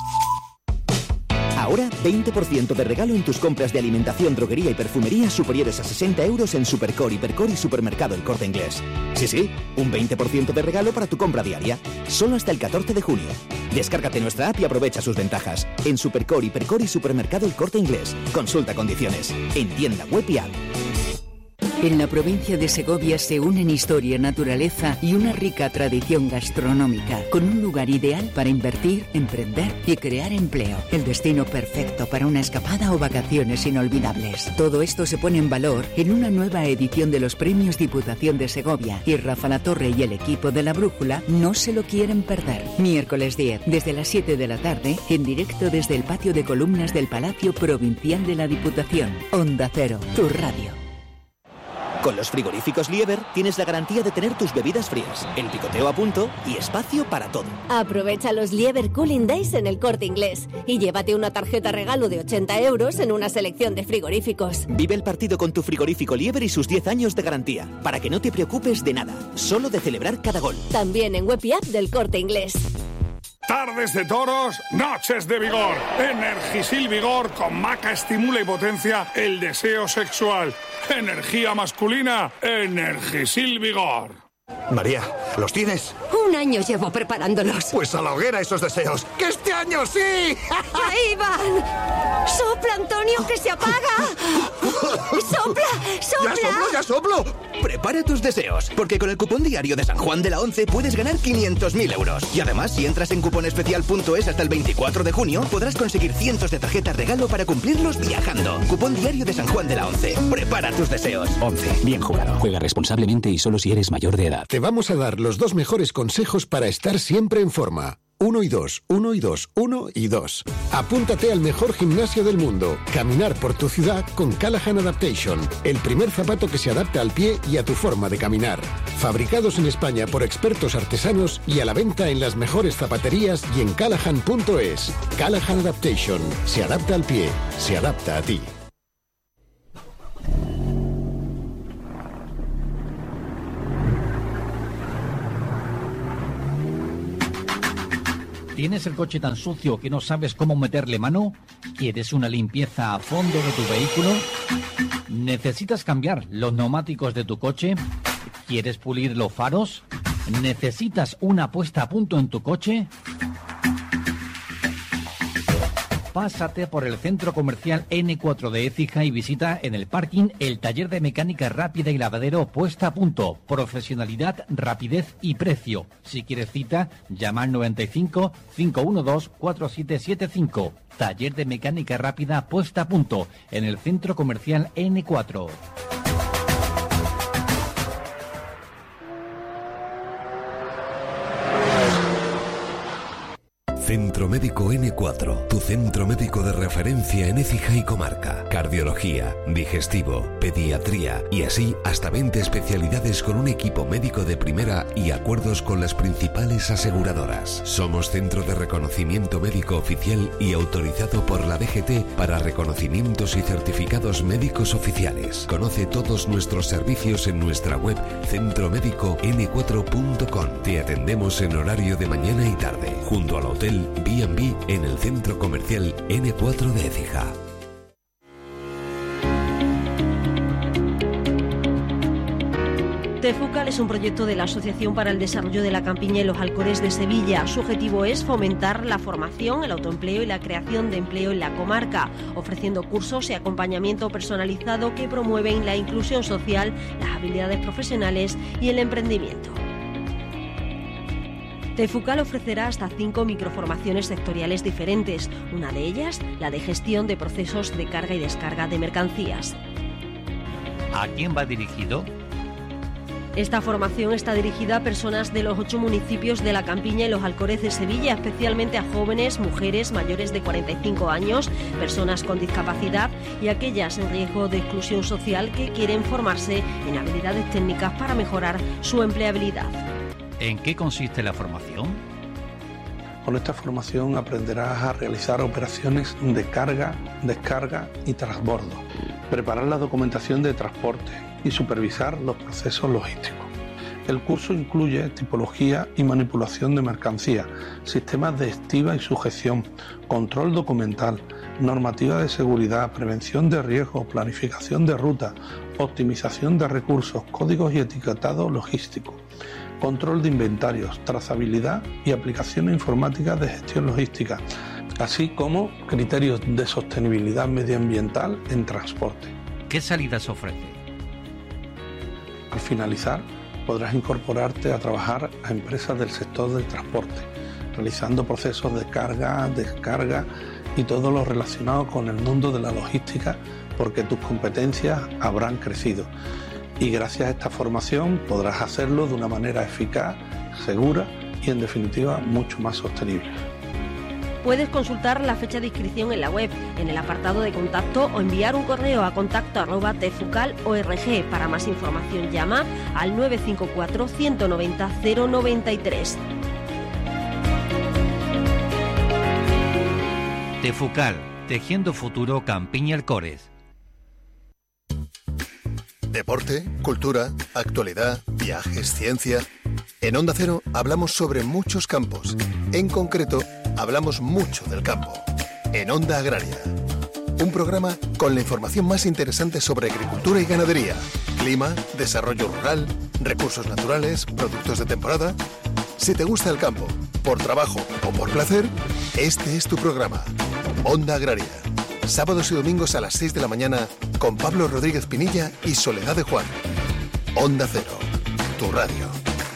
Ahora, veinte por ciento de regalo en tus compras de alimentación, droguería y perfumería superiores a sesenta euros en Supercore, Hipercore y Supermercado El Corte Inglés. Sí, sí, un veinte por ciento de regalo para tu compra diaria. Solo hasta el catorce de junio. Descárgate nuestra app y aprovecha sus ventajas. En Supercore, Hipercore y Supermercado El Corte Inglés. Consulta condiciones. En tienda web y app. En la provincia de Segovia se unen historia, naturaleza y una rica tradición gastronómica, con un lugar ideal para invertir, emprender y crear empleo. El destino perfecto para una escapada o vacaciones inolvidables. Todo esto se pone en valor en una nueva edición de los Premios Diputación de Segovia, y Rafa Latorre y el equipo de La Brújula no se lo quieren perder. Miércoles diez, desde las siete de la tarde, en directo desde el patio de columnas del Palacio Provincial de la Diputación. Onda Cero, tu radio. Con los frigoríficos Lieber tienes la garantía de tener tus bebidas frías, el picoteo a punto y espacio para todo. Aprovecha los Lieber Cooling Days en El Corte Inglés y llévate una tarjeta regalo de ochenta euros en una selección de frigoríficos. Vive el partido con tu frigorífico Lieber y sus diez años de garantía, para que no te preocupes de nada, solo de celebrar cada gol. También en web y app del Corte Inglés. Tardes de toros, noches de vigor. Energisil Vigor con maca estimula y potencia el deseo sexual. Energía masculina, Energisil Vigor. María, ¿los tienes? Un año llevo preparándolos. Pues a la hoguera esos deseos. ¡Que este año sí! ¡Ahí van! ¡Sopla, Antonio, que se apaga! ¡Sopla, sopla! ¡Ya soplo, ya soplo! Prepara tus deseos, porque con el cupón diario de San Juan de la Once puedes ganar quinientos mil euros. Y además, si entras en cuponespecial punto es hasta el veinticuatro de junio, podrás conseguir cientos de tarjetas regalo para cumplirlos viajando. Cupón diario de San Juan de la Once. Prepara tus deseos. Once. Bien jugado. Juega responsablemente y solo si eres mayor de edad. Te vamos a dar los dos mejores consejos para estar siempre en forma. Uno y dos, uno y dos, uno y dos. Apúntate al mejor gimnasio del mundo. Caminar por tu ciudad con Callahan Adaptation. El primer zapato que se adapta al pie y a tu forma de caminar. Fabricados en España por expertos artesanos y a la venta en las mejores zapaterías y en callahan punto es. Callahan Adaptation. Se adapta al pie. Se adapta a ti. ¿Tienes el coche tan sucio que no sabes cómo meterle mano? ¿Quieres una limpieza a fondo de tu vehículo? ¿Necesitas cambiar los neumáticos de tu coche? ¿Quieres pulir los faros? ¿Necesitas una puesta a punto en tu coche? Pásate por el centro comercial ene cuatro de Écija y visita en el parking el taller de mecánica rápida y lavadero puesta a punto. Profesionalidad, rapidez y precio. Si quieres cita, llama al noventa y cinco, cinco uno dos, cuatro siete siete cinco. Taller de mecánica rápida puesta a punto en el centro comercial ene cuatro. Centro Médico ene cuatro, tu centro médico de referencia en Écija y comarca. Cardiología, digestivo, pediatría y así hasta veinte especialidades con un equipo médico de primera y acuerdos con las principales aseguradoras. Somos centro de reconocimiento médico oficial y autorizado por la D G T para reconocimientos y certificados médicos oficiales. Conoce todos nuestros servicios en nuestra web centro médico ene cuatro punto com. Te atendemos en horario de mañana y tarde, junto al hotel B and B en el centro comercial ene cuatro de Écija. TEFUCAL es un proyecto de la Asociación para el Desarrollo de la Campiña y los Alcores de Sevilla. Su objetivo es fomentar la formación, el autoempleo y la creación de empleo en la comarca, ofreciendo cursos y acompañamiento personalizado que promueven la inclusión social, las habilidades profesionales y el emprendimiento. TEFUCAL ofrecerá hasta cinco microformaciones sectoriales diferentes, una de ellas la de gestión de procesos de carga y descarga de mercancías. ¿A quién va dirigido? Esta formación está dirigida a personas de los ocho municipios de la Campiña y los Alcores de Sevilla, especialmente a jóvenes, mujeres mayores de cuarenta y cinco años, personas con discapacidad y aquellas en riesgo de exclusión social que quieren formarse en habilidades técnicas para mejorar su empleabilidad. ¿En qué consiste la formación? Con esta formación aprenderás a realizar operaciones de carga, descarga y transbordo, preparar la documentación de transporte y supervisar los procesos logísticos. El curso incluye tipología y manipulación de mercancía, sistemas de estiva y sujeción, control documental, normativa de seguridad, prevención de riesgos, planificación de ruta, optimización de recursos, códigos y etiquetado logístico, control de inventarios, trazabilidad y aplicaciones informáticas de gestión logística, así como criterios de sostenibilidad medioambiental en transporte. ¿Qué salidas ofrece? Al finalizar, podrás incorporarte a trabajar a empresas del sector del transporte, realizando procesos de carga, descarga y todo lo relacionado con el mundo de la logística, porque tus competencias habrán crecido. Y gracias a esta formación podrás hacerlo de una manera eficaz, segura y en definitiva mucho más sostenible. Puedes consultar la fecha de inscripción en la web, en el apartado de contacto o enviar un correo a contacto arroba tefucal punto org. Para más información llama al nueve cinco cuatro, ciento noventa, cero noventa y tres. TEFUCAL, tejiendo futuro Campiña Alcores. Deporte, cultura, actualidad, viajes, ciencia. En Onda Cero hablamos sobre muchos campos. En concreto, hablamos mucho del campo. En Onda Agraria. Un programa con la información más interesante sobre agricultura y ganadería, clima, desarrollo rural, recursos naturales, productos de temporada. Si te gusta el campo, por trabajo o por placer, este es tu programa. Onda Agraria. Sábados y domingos a las seis de la mañana con Pablo Rodríguez Pinilla y Soledad de Juan. Onda Cero, tu radio.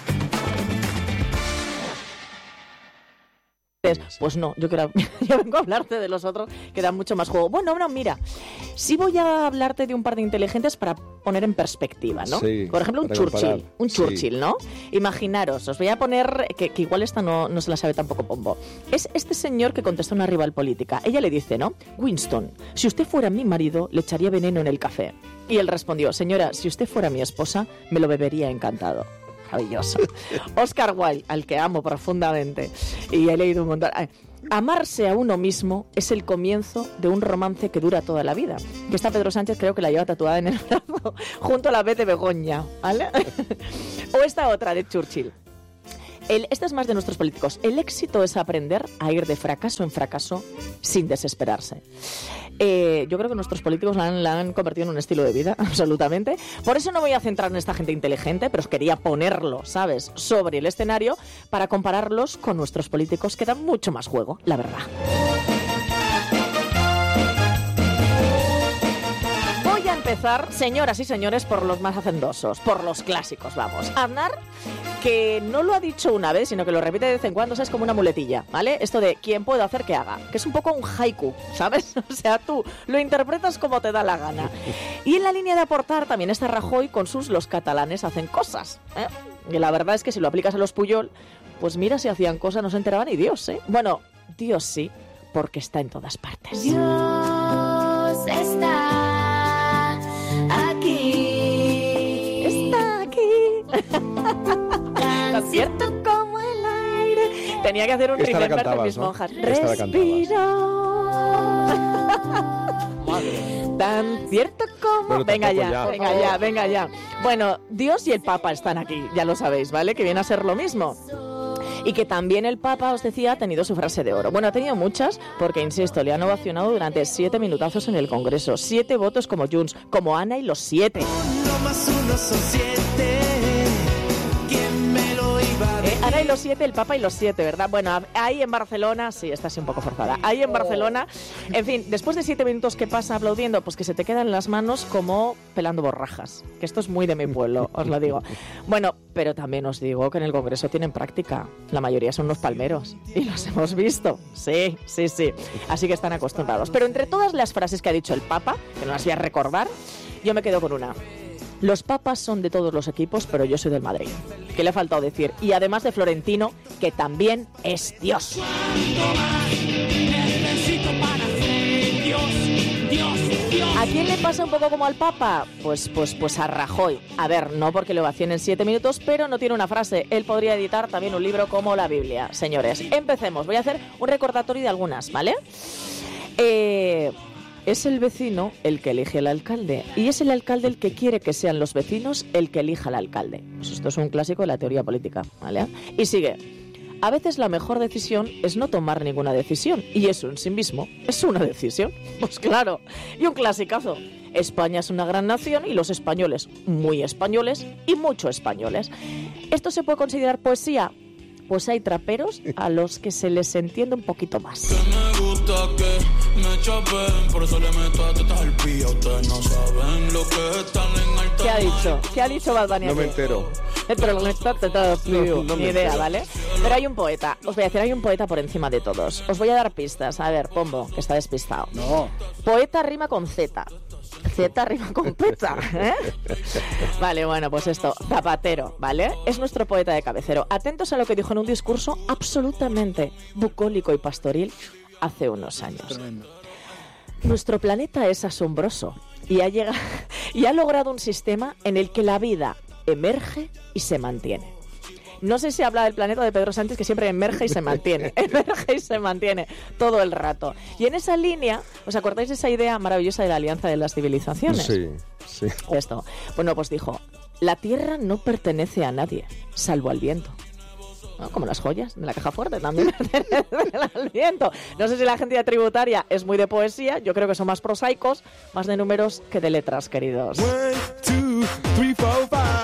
Pues no, yo, quiero, yo vengo a hablarte de los otros que dan mucho más juego. Bueno, no, mira, sí voy a hablarte de un par de inteligentes para poner en perspectiva, ¿no? Sí, por ejemplo, un Churchill, comparar. un Churchill, sí. ¿no? Imaginaros, os voy a poner, que, que igual esta no, no se la sabe tampoco Pombo. Es este señor que contestó a una rival política. Ella le dice, ¿no? Winston, si usted fuera mi marido, le echaría veneno en el café. Y él respondió, señora, si usted fuera mi esposa, me lo bebería encantado. Maravilloso. Oscar Wilde, al que amo profundamente, y he leído un montón. Amarse a uno mismo es el comienzo de un romance que dura toda la vida. Que esta Pedro Sánchez creo que la lleva tatuada en el brazo, junto a la B de Begoña, ¿vale? O esta otra de Churchill. El, esta es más de nuestros políticos. El éxito es aprender a ir de fracaso en fracaso sin desesperarse. Eh, yo creo que nuestros políticos la han, la han convertido en un estilo de vida, absolutamente. Por eso no voy a centrar en esta gente inteligente, pero os quería ponerlo, ¿sabes?, sobre el escenario para compararlos con nuestros políticos que dan mucho más juego, la verdad. Voy a empezar, señoras y señores, por los más hacendosos, por los clásicos, vamos. Aznar, que no lo ha dicho una vez, sino que lo repite de vez en cuando, o sea, es como una muletilla, ¿vale? Esto de ¿quién puedo hacer que haga? Que es un poco un haiku, ¿sabes? O sea, tú lo interpretas como te da la gana. Y en la línea de aportar también está Rajoy con sus los catalanes hacen cosas, ¿eh? Y la verdad es que si lo aplicas a los Puyol, pues mira, si hacían cosas no se enteraba ni Dios, ¿eh? Bueno, Dios sí, porque está en todas partes. Dios está aquí. Está aquí. Tan cierto como el aire. Tenía que hacer un remember de mis monjas. ¿no? Respiro. Tan cierto como... Bueno, venga ya, ya, venga ya, venga ya. Bueno, Dios y el Papa están aquí, ya lo sabéis, ¿vale? Que viene a ser lo mismo. Y que también el Papa, os decía, ha tenido su frase de oro. Bueno, ha tenido muchas, porque, insisto, le han ovacionado durante siete minutazos en el Congreso. Siete votos como Junts, como Ana y los siete. Uno más uno son siete. ¿Quién me lo iba a decir? Eh, Ana y los siete, el Papa y los siete, ¿verdad? Bueno, ahí en Barcelona, sí, está así un poco forzada. Ahí en Barcelona, en fin, después de siete minutos que pasa aplaudiendo, pues que se te quedan las manos como pelando borrajas. Que esto es muy de mi pueblo, os lo digo. Bueno, pero también os digo que en el Congreso tienen práctica. La mayoría son unos palmeros. Y los hemos visto. Sí, sí, sí. Así que están acostumbrados. Pero entre todas las frases que ha dicho el Papa, que no las voy a recordar, yo me quedo con una. Los papas son de todos los equipos, pero yo soy del Madrid. ¿Qué le ha faltado decir? Y además de Florentino, que también es Dios. ¿A quién le pasa un poco como al Papa? Pues, pues, pues a Rajoy. A ver, no porque lo vacíen en siete minutos, pero no tiene una frase. Él podría editar también un libro como la Biblia. Señores, empecemos. Voy a hacer un recordatorio de algunas, ¿vale? Eh... Es el vecino el que elige al alcalde y es el alcalde el que quiere que sean los vecinos el que elija al alcalde. Pues esto es un clásico de la teoría política, ¿vale? Y sigue. A veces la mejor decisión es no tomar ninguna decisión y eso en sí mismo es una decisión. Pues claro. Y un clasicazo. España es una gran nación y los españoles muy españoles y mucho españoles. ¿Esto se puede considerar poesía? Pues hay traperos a los que se les entiende un poquito más. Que me gusta que me chapen, por eso le meto a tetas al pía. Ustedes no saben lo que están en alta. ¿Qué ha dicho? ¿Qué ha dicho Bad Bunny? No me entero. Pero no está tetado, no, no ni idea, entero. ¿vale? Pero hay un poeta. Os voy a decir, hay un poeta por encima de todos. Os voy a dar pistas. A ver, Pombo, que está despistado. No. Poeta rima con Z. Z rima con peta, ¿eh? Vale, bueno, pues esto, Zapatero, ¿vale? Es nuestro poeta de cabecero. Atentos a lo que dijo en un discurso absolutamente bucólico y pastoril hace unos años. Tremendo. Nuestro planeta es asombroso y ha, llegado, y ha logrado un sistema en el que la vida emerge y se mantiene. No sé si habla del planeta de Pedro Sánchez, que siempre emerge y se mantiene. Emerge y se mantiene todo el rato. Y en esa línea, ¿os acordáis de esa idea maravillosa de la alianza de las civilizaciones? Sí, sí. Esto. Bueno, pues dijo, la Tierra no pertenece a nadie, salvo al viento. ¿No? Como las joyas de la caja fuerte también pertenecen al viento. No sé si la gente tributaria es muy de poesía, yo creo que son más prosaicos, más de números que de letras, queridos. One, two, three, four, five.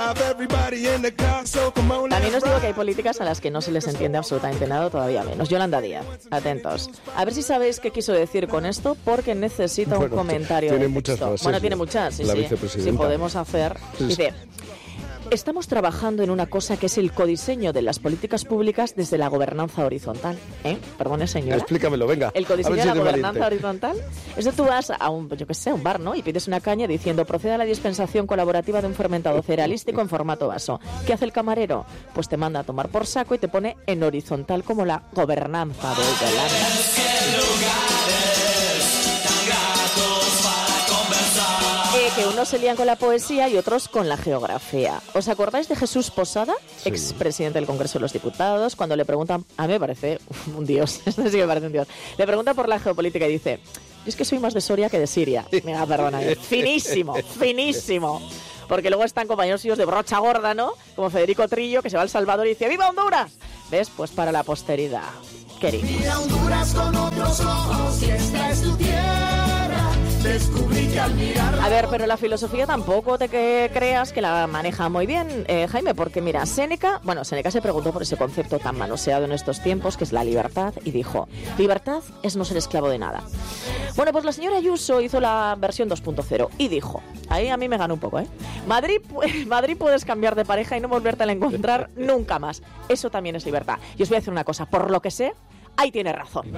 También os digo que hay políticas a las que no se les entiende absolutamente nada, todavía menos. Yolanda Díaz, atentos. A ver si sabéis qué quiso decir con esto, porque necesita bueno, un comentario. Tiene de muchas texto. frases. Bueno, tiene muchas, sí, la sí. vicepresidenta. Si podemos hacer. Dice: estamos trabajando en una cosa que es el codiseño de las políticas públicas desde la gobernanza horizontal. ¿Eh? Perdone, señora. Explícamelo, venga. El codiseño A ver si de la eres gobernanza valiente. horizontal. Eso tú vas a un, yo qué sé, un bar, ¿no? Y pides una caña diciendo: proceda a la dispensación colaborativa de un fermentado cerealístico en formato vaso. ¿Qué hace el camarero? Pues te manda a tomar por saco y te pone en horizontal como la gobernanza de Yolanda. Eh, que unos se lían con la poesía y otros con la geografía. ¿Os acordáis de Jesús Posada, sí. expresidente del Congreso de los Diputados, cuando le preguntan, a mí me parece un dios, este sí me parece un dios, le pregunta por la geopolítica y dice: es que soy más de Soria que de Siria. Venga, perdona, finísimo, finísimo. Porque luego están compañeros suyos de brocha gorda, ¿no? Como Federico Trillo, que se va a El Salvador y dice: ¡viva Honduras! ¿Ves? Pues para la posteridad, queridos. Mira Honduras con otros ojos, y esta es tu tierra. Descubrí que al mirarla... A ver, pero la filosofía tampoco te que creas que la maneja muy bien, eh, Jaime, porque mira, Séneca, bueno, Séneca se preguntó por ese concepto tan manoseado en estos tiempos, que es la libertad, y dijo: libertad es no ser esclavo de nada. Bueno, pues la señora Ayuso hizo la versión dos punto cero y dijo, ahí a mí me ganó un poco, ¿eh? Madrid, Madrid puedes cambiar de pareja y no volverte a encontrar nunca más. Eso también es libertad. Y os voy a decir una cosa, por lo que sé, ahí tiene razón.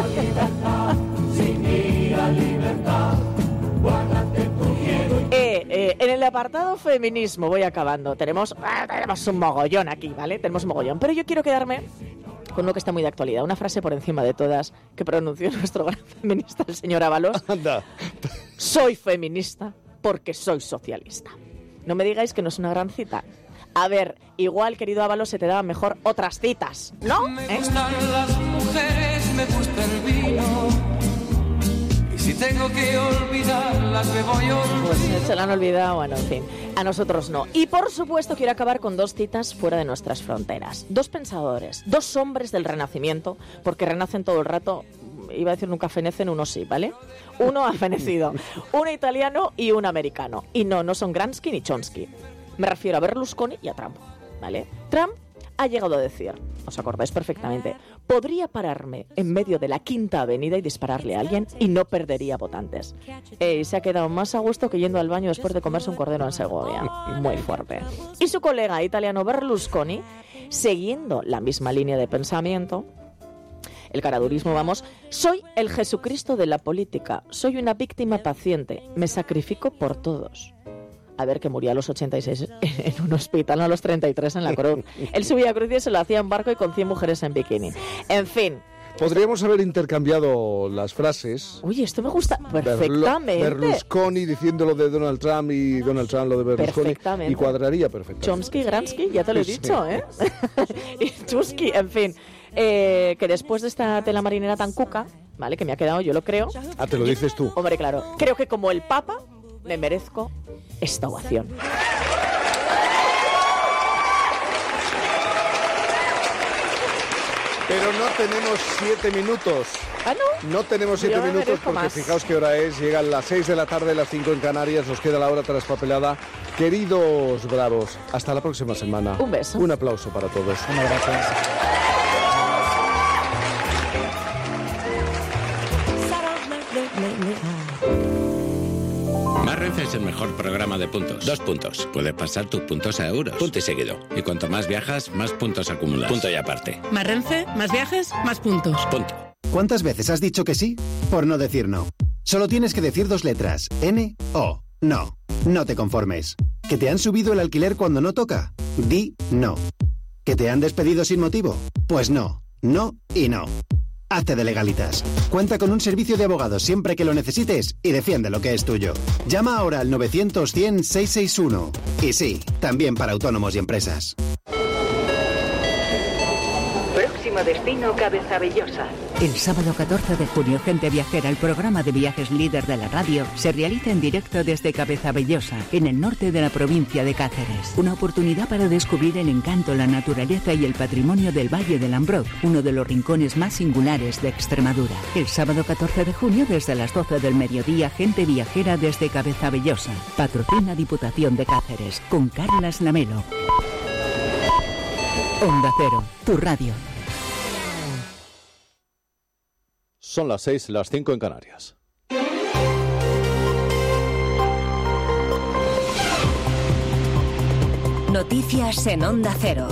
Eh, eh, en el apartado feminismo, voy acabando, tenemos, ah, tenemos un mogollón aquí, ¿vale? Tenemos un mogollón, pero yo quiero quedarme con uno que está muy de actualidad, una frase por encima de todas que pronunció nuestro gran feminista, el señor Ábalos. Anda. Soy feminista porque soy socialista. No me digáis que no es una gran cita. A ver, igual, querido Ábalos, se te daban mejor otras citas, ¿no? Me ¿Eh? gustan las mujeres, me gusta el vino. Si tengo que olvidarlas, me voy a olvidar. Pues se la han olvidado, bueno, en fin. A nosotros no. Y por supuesto quiero acabar con dos citas fuera de nuestras fronteras. Dos pensadores, dos hombres del Renacimiento, porque renacen todo el rato, iba a decir nunca fenecen, uno sí, ¿vale? Uno ha fenecido, uno italiano y un americano. Y no, no son Gramsci ni Chomsky. Me refiero a Berlusconi y a Trump, ¿vale? Trump ha llegado a decir, os acordáis perfectamente, podría pararme en medio de la Quinta Avenida y dispararle a alguien y no perdería votantes. Eh, y se ha quedado más a gusto que yendo al baño después de comerse un cordero en Segovia. Muy fuerte. Y su colega italiano Berlusconi, siguiendo la misma línea de pensamiento, el caradurismo, vamos, soy el Jesucristo de la política, soy una víctima paciente, me sacrifico por todos. A ver, que murió a los ochenta y seis en un hospital, no a los treinta y tres en la cruz. Él subía a cruz y se lo hacía en barco y con cien mujeres en bikini. En fin. Podríamos haber intercambiado las frases. Uy, esto me gusta perfectamente. Berlusconi diciendo lo de Donald Trump y Donald Trump lo de Berlusconi. Perfectamente. Y cuadraría perfectamente. Chomsky, Gramsci, ya te lo he Sí. dicho, ¿eh? Y Chusky, en fin. Eh, que después de esta tela marinera tan cuca, ¿vale? Que me ha quedado, yo lo creo. Ah, te lo dices tú. Hombre, claro. Creo que como el Papa me merezco esta ovación. Pero no tenemos siete minutos. ¿Ah, no? No tenemos siete Yo me minutos merezco porque más. fijaos qué hora es. Llegan las seis de la tarde, las cinco en Canarias. Nos queda la hora traspapelada. Queridos bravos, hasta la próxima semana. Un beso. Un aplauso para todos. Muchas gracias. Más Renfe es el mejor programa de puntos. Dos puntos. Puedes pasar tus puntos a euros. Punto y seguido. Y cuanto más viajas, más puntos acumulas. Punto y aparte. Más Renfe, más viajes, más puntos. Punto. ¿Cuántas veces has dicho que sí? Por no decir no. Solo tienes que decir dos letras. N, O. No. No te conformes. ¿Que te han subido el alquiler cuando no toca? Di no. ¿Que te han despedido sin motivo? Pues no. No y no. Hazte de Legalitas. Cuenta con un servicio de abogados siempre que lo necesites y defiende lo que es tuyo. Llama ahora al novecientos cien seiscientos sesenta y uno. Y sí, también para autónomos y empresas. Próximo destino Cabezabellosa. El sábado catorce de junio, Gente Viajera, el programa de viajes líder de la radio, se realiza en directo desde Cabezabellosa, en el norte de la provincia de Cáceres. Una oportunidad para descubrir el encanto, la naturaleza y el patrimonio del Valle del Ambrot, uno de los rincones más singulares de Extremadura. El sábado catorce de junio, desde las doce del mediodía, Gente Viajera desde Cabezabellosa. Patrocina Diputación de Cáceres, con Carlas Lamelo. Onda Cero, tu radio. Son las seis, las cinco en Canarias. Noticias en Onda Cero.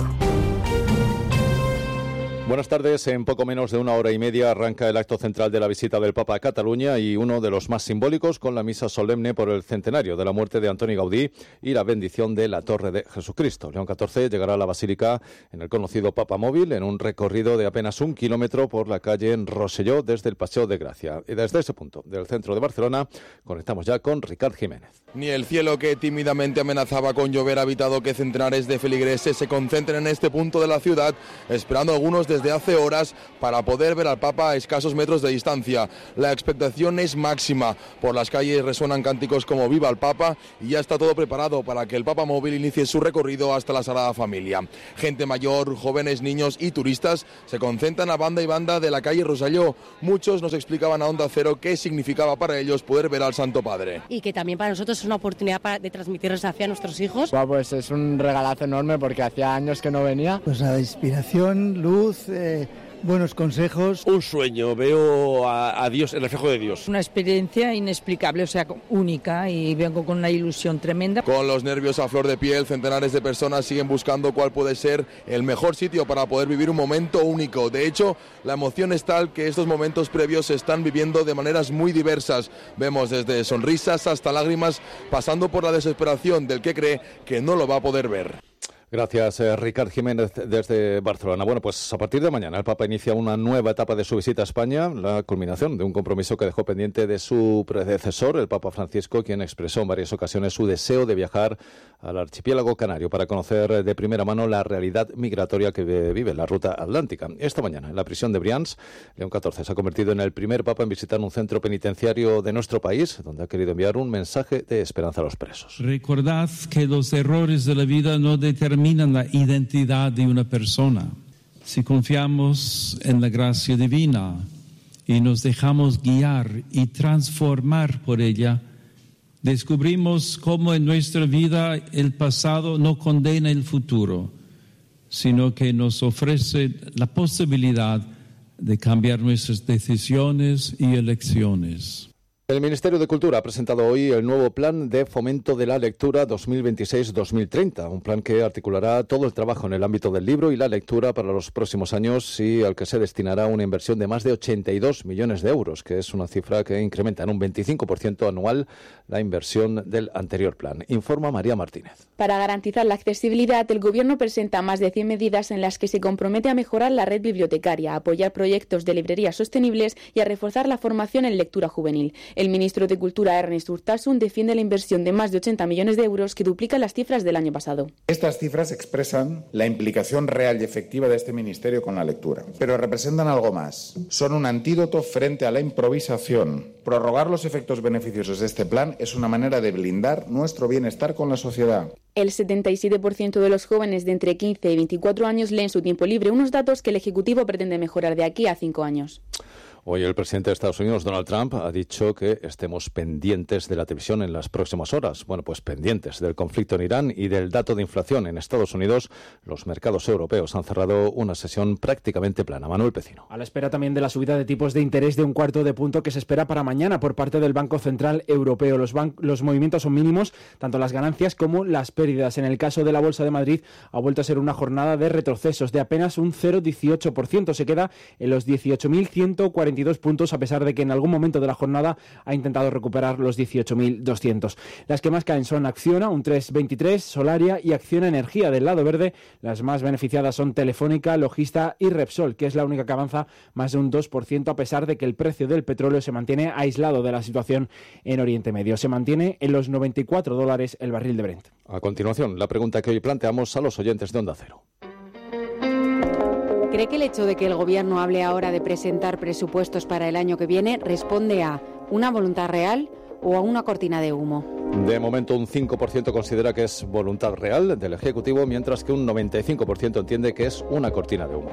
Buenas tardes. En poco menos de una hora y media arranca el acto central de la visita del Papa a Cataluña y uno de los más simbólicos, con la misa solemne por el centenario de la muerte de Antoni Gaudí y la bendición de la Torre de Jesucristo. León catorce llegará a la Basílica en el conocido Papa Móvil, en un recorrido de apenas un kilómetro por la calle en Rosselló desde el Paseo de Gracia. Y desde ese punto del centro de Barcelona conectamos ya con Ricard Jiménez. Ni el cielo, que tímidamente amenazaba con llover, ha evitado que centenares de feligreses se concentren en este punto de la ciudad, esperando algunos desde hace horas para poder ver al Papa a escasos metros de distancia. La expectación es máxima. Por las calles resuenan cánticos como "Viva el Papa", y ya está todo preparado para que el Papa Móvil inicie su recorrido hasta la Sagrada Familia. Gente mayor, jóvenes, niños y turistas se concentran a banda y banda de la calle Rosselló. Muchos nos explicaban a Onda Cero qué significaba para ellos poder ver al Santo Padre. Y que también para nosotros es una oportunidad para, de transmitirles hacia nuestros hijos. Bueno, pues es un regalazo enorme porque hacía años que no venía. Pues la inspiración, luz, eh, buenos consejos. Un sueño, veo a, a Dios, el reflejo de Dios. Una experiencia inexplicable, o sea, única, y vengo con una ilusión tremenda. Con los nervios a flor de piel, centenares de personas siguen buscando cuál puede ser el mejor sitio para poder vivir un momento único. De hecho, la emoción es tal que estos momentos previos se están viviendo de maneras muy diversas. Vemos desde sonrisas hasta lágrimas, pasando por la desesperación del que cree que no lo va a poder ver. Gracias, eh, Ricard Jiménez, desde Barcelona. Bueno, pues a partir de mañana el Papa inicia una nueva etapa de su visita a España, la culminación de un compromiso que dejó pendiente de su predecesor, el Papa Francisco, quien expresó en varias ocasiones su deseo de viajar al archipiélago canario para conocer de primera mano la realidad migratoria que vive la ruta atlántica. Esta mañana, en la prisión de Brians, León catorce se ha convertido en el primer Papa en visitar un centro penitenciario de nuestro país, donde ha querido enviar un mensaje de esperanza a los presos. Recordad que los errores de la vida no determinan la identidad de una persona. Si confiamos en la gracia divina y nos dejamos guiar y transformar por ella, descubrimos cómo en nuestra vida el pasado no condena el futuro, sino que nos ofrece la posibilidad de cambiar nuestras decisiones y elecciones. El Ministerio de Cultura ha presentado hoy el nuevo Plan de Fomento de la Lectura dos mil veintiséis dos mil treinta, un plan que articulará todo el trabajo en el ámbito del libro y la lectura para los próximos años y al que se destinará una inversión de más de ochenta y dos millones de euros, que es una cifra que incrementa en un veinticinco por ciento anual la inversión del anterior plan. Informa María Martínez. Para garantizar la accesibilidad, el Gobierno presenta más de cien medidas en las que se compromete a mejorar la red bibliotecaria, a apoyar proyectos de librerías sostenibles y a reforzar la formación en lectura juvenil. El ministro de Cultura, Ernest Urtasun, defiende la inversión de más de ochenta millones de euros, que duplica las cifras del año pasado. Estas cifras expresan la implicación real y efectiva de este ministerio con la lectura, pero representan algo más. Son un antídoto frente a la improvisación. Prorrogar los efectos beneficiosos de este plan es una manera de blindar nuestro bienestar con la sociedad. El setenta y siete por ciento de los jóvenes de entre quince y veinticuatro años leen su tiempo libre, unos datos que el Ejecutivo pretende mejorar de aquí a cinco años. Hoy el presidente de Estados Unidos, Donald Trump, ha dicho que estemos pendientes de la televisión en las próximas horas. Bueno, pues pendientes del conflicto en Irán y del dato de inflación en Estados Unidos. Los mercados europeos han cerrado una sesión prácticamente plana. Manuel Pecino. A la espera también de la subida de tipos de interés de un cuarto de punto que se espera para mañana por parte del Banco Central Europeo. Los, ban- los movimientos son mínimos, tanto las ganancias como las pérdidas. En el caso de la Bolsa de Madrid, ha vuelto a ser una jornada de retrocesos de apenas un cero coma dieciocho por ciento. Se queda en los dieciocho mil ciento cuarenta y dos puntos, a pesar de que en algún momento de la jornada ha intentado recuperar los dieciocho mil doscientos. Las que más caen son Acciona, un tres coma veintitrés, Solaria y Acciona Energía. Del lado verde, las más beneficiadas son Telefónica, Logista y Repsol, que es la única que avanza más de un dos por ciento, a pesar de que el precio del petróleo se mantiene aislado de la situación en Oriente Medio. Se mantiene en los noventa y cuatro dólares el barril de Brent. A continuación, la pregunta que hoy planteamos a los oyentes de Onda Cero. ¿Cree que el hecho de que el Gobierno hable ahora de presentar presupuestos para el año que viene responde a una voluntad real o a una cortina de humo? De momento un cinco por ciento considera que es voluntad real del Ejecutivo, mientras que un noventa y cinco por ciento entiende que es una cortina de humo.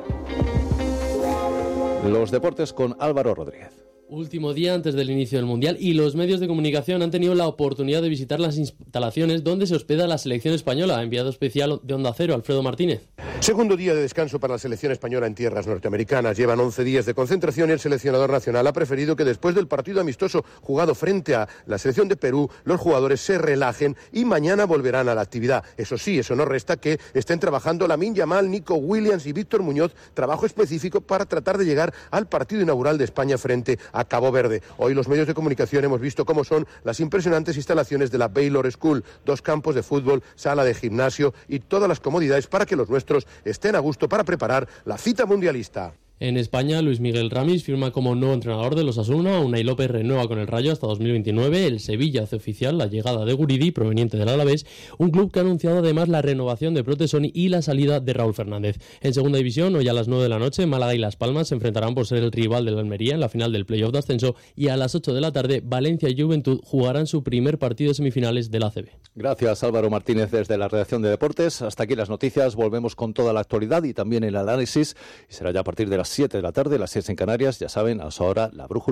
Los deportes con Álvaro Rodríguez. Último día antes del inicio del Mundial y los medios de comunicación han tenido la oportunidad de visitar las instalaciones donde se hospeda la selección española. Enviado especial de Onda Cero, Alfredo Martínez. Segundo día de descanso para la selección española en tierras norteamericanas. Llevan once días de concentración y el seleccionador nacional ha preferido que después del partido amistoso jugado frente a la selección de Perú, los jugadores se relajen y mañana volverán a la actividad. Eso sí, eso no resta que estén trabajando Lamine Yamal, Nico Williams y Víctor Muñoz, trabajo específico para tratar de llegar al partido inaugural de España frente a Cabo Verde. Hoy los medios de comunicación hemos visto cómo son las impresionantes instalaciones de la Baylor School, dos campos de fútbol, sala de gimnasio y todas las comodidades para que los nuestros estén a gusto para preparar la cita mundialista. En España, Luis Miguel Ramis firma como nuevo entrenador de los Osasuna, Unai López renueva con el Rayo hasta dos mil veintinueve, el Sevilla hace oficial la llegada de Guridi, proveniente del Alavés, un club que ha anunciado además la renovación de Protesoni y la salida de Raúl Fernández. En segunda división, hoy a las nueve de la noche, Málaga y Las Palmas se enfrentarán por ser el rival del Almería en la final del playoff de ascenso y a las ocho de la tarde, Valencia y Juventud jugarán su primer partido de semifinales del A C B. Gracias Álvaro Martínez desde la redacción de Deportes. Hasta aquí las noticias, volvemos con toda la actualidad y también el análisis y será ya a partir de las siete de la tarde, las seis en Canarias, ya saben, a esa hora la brújula.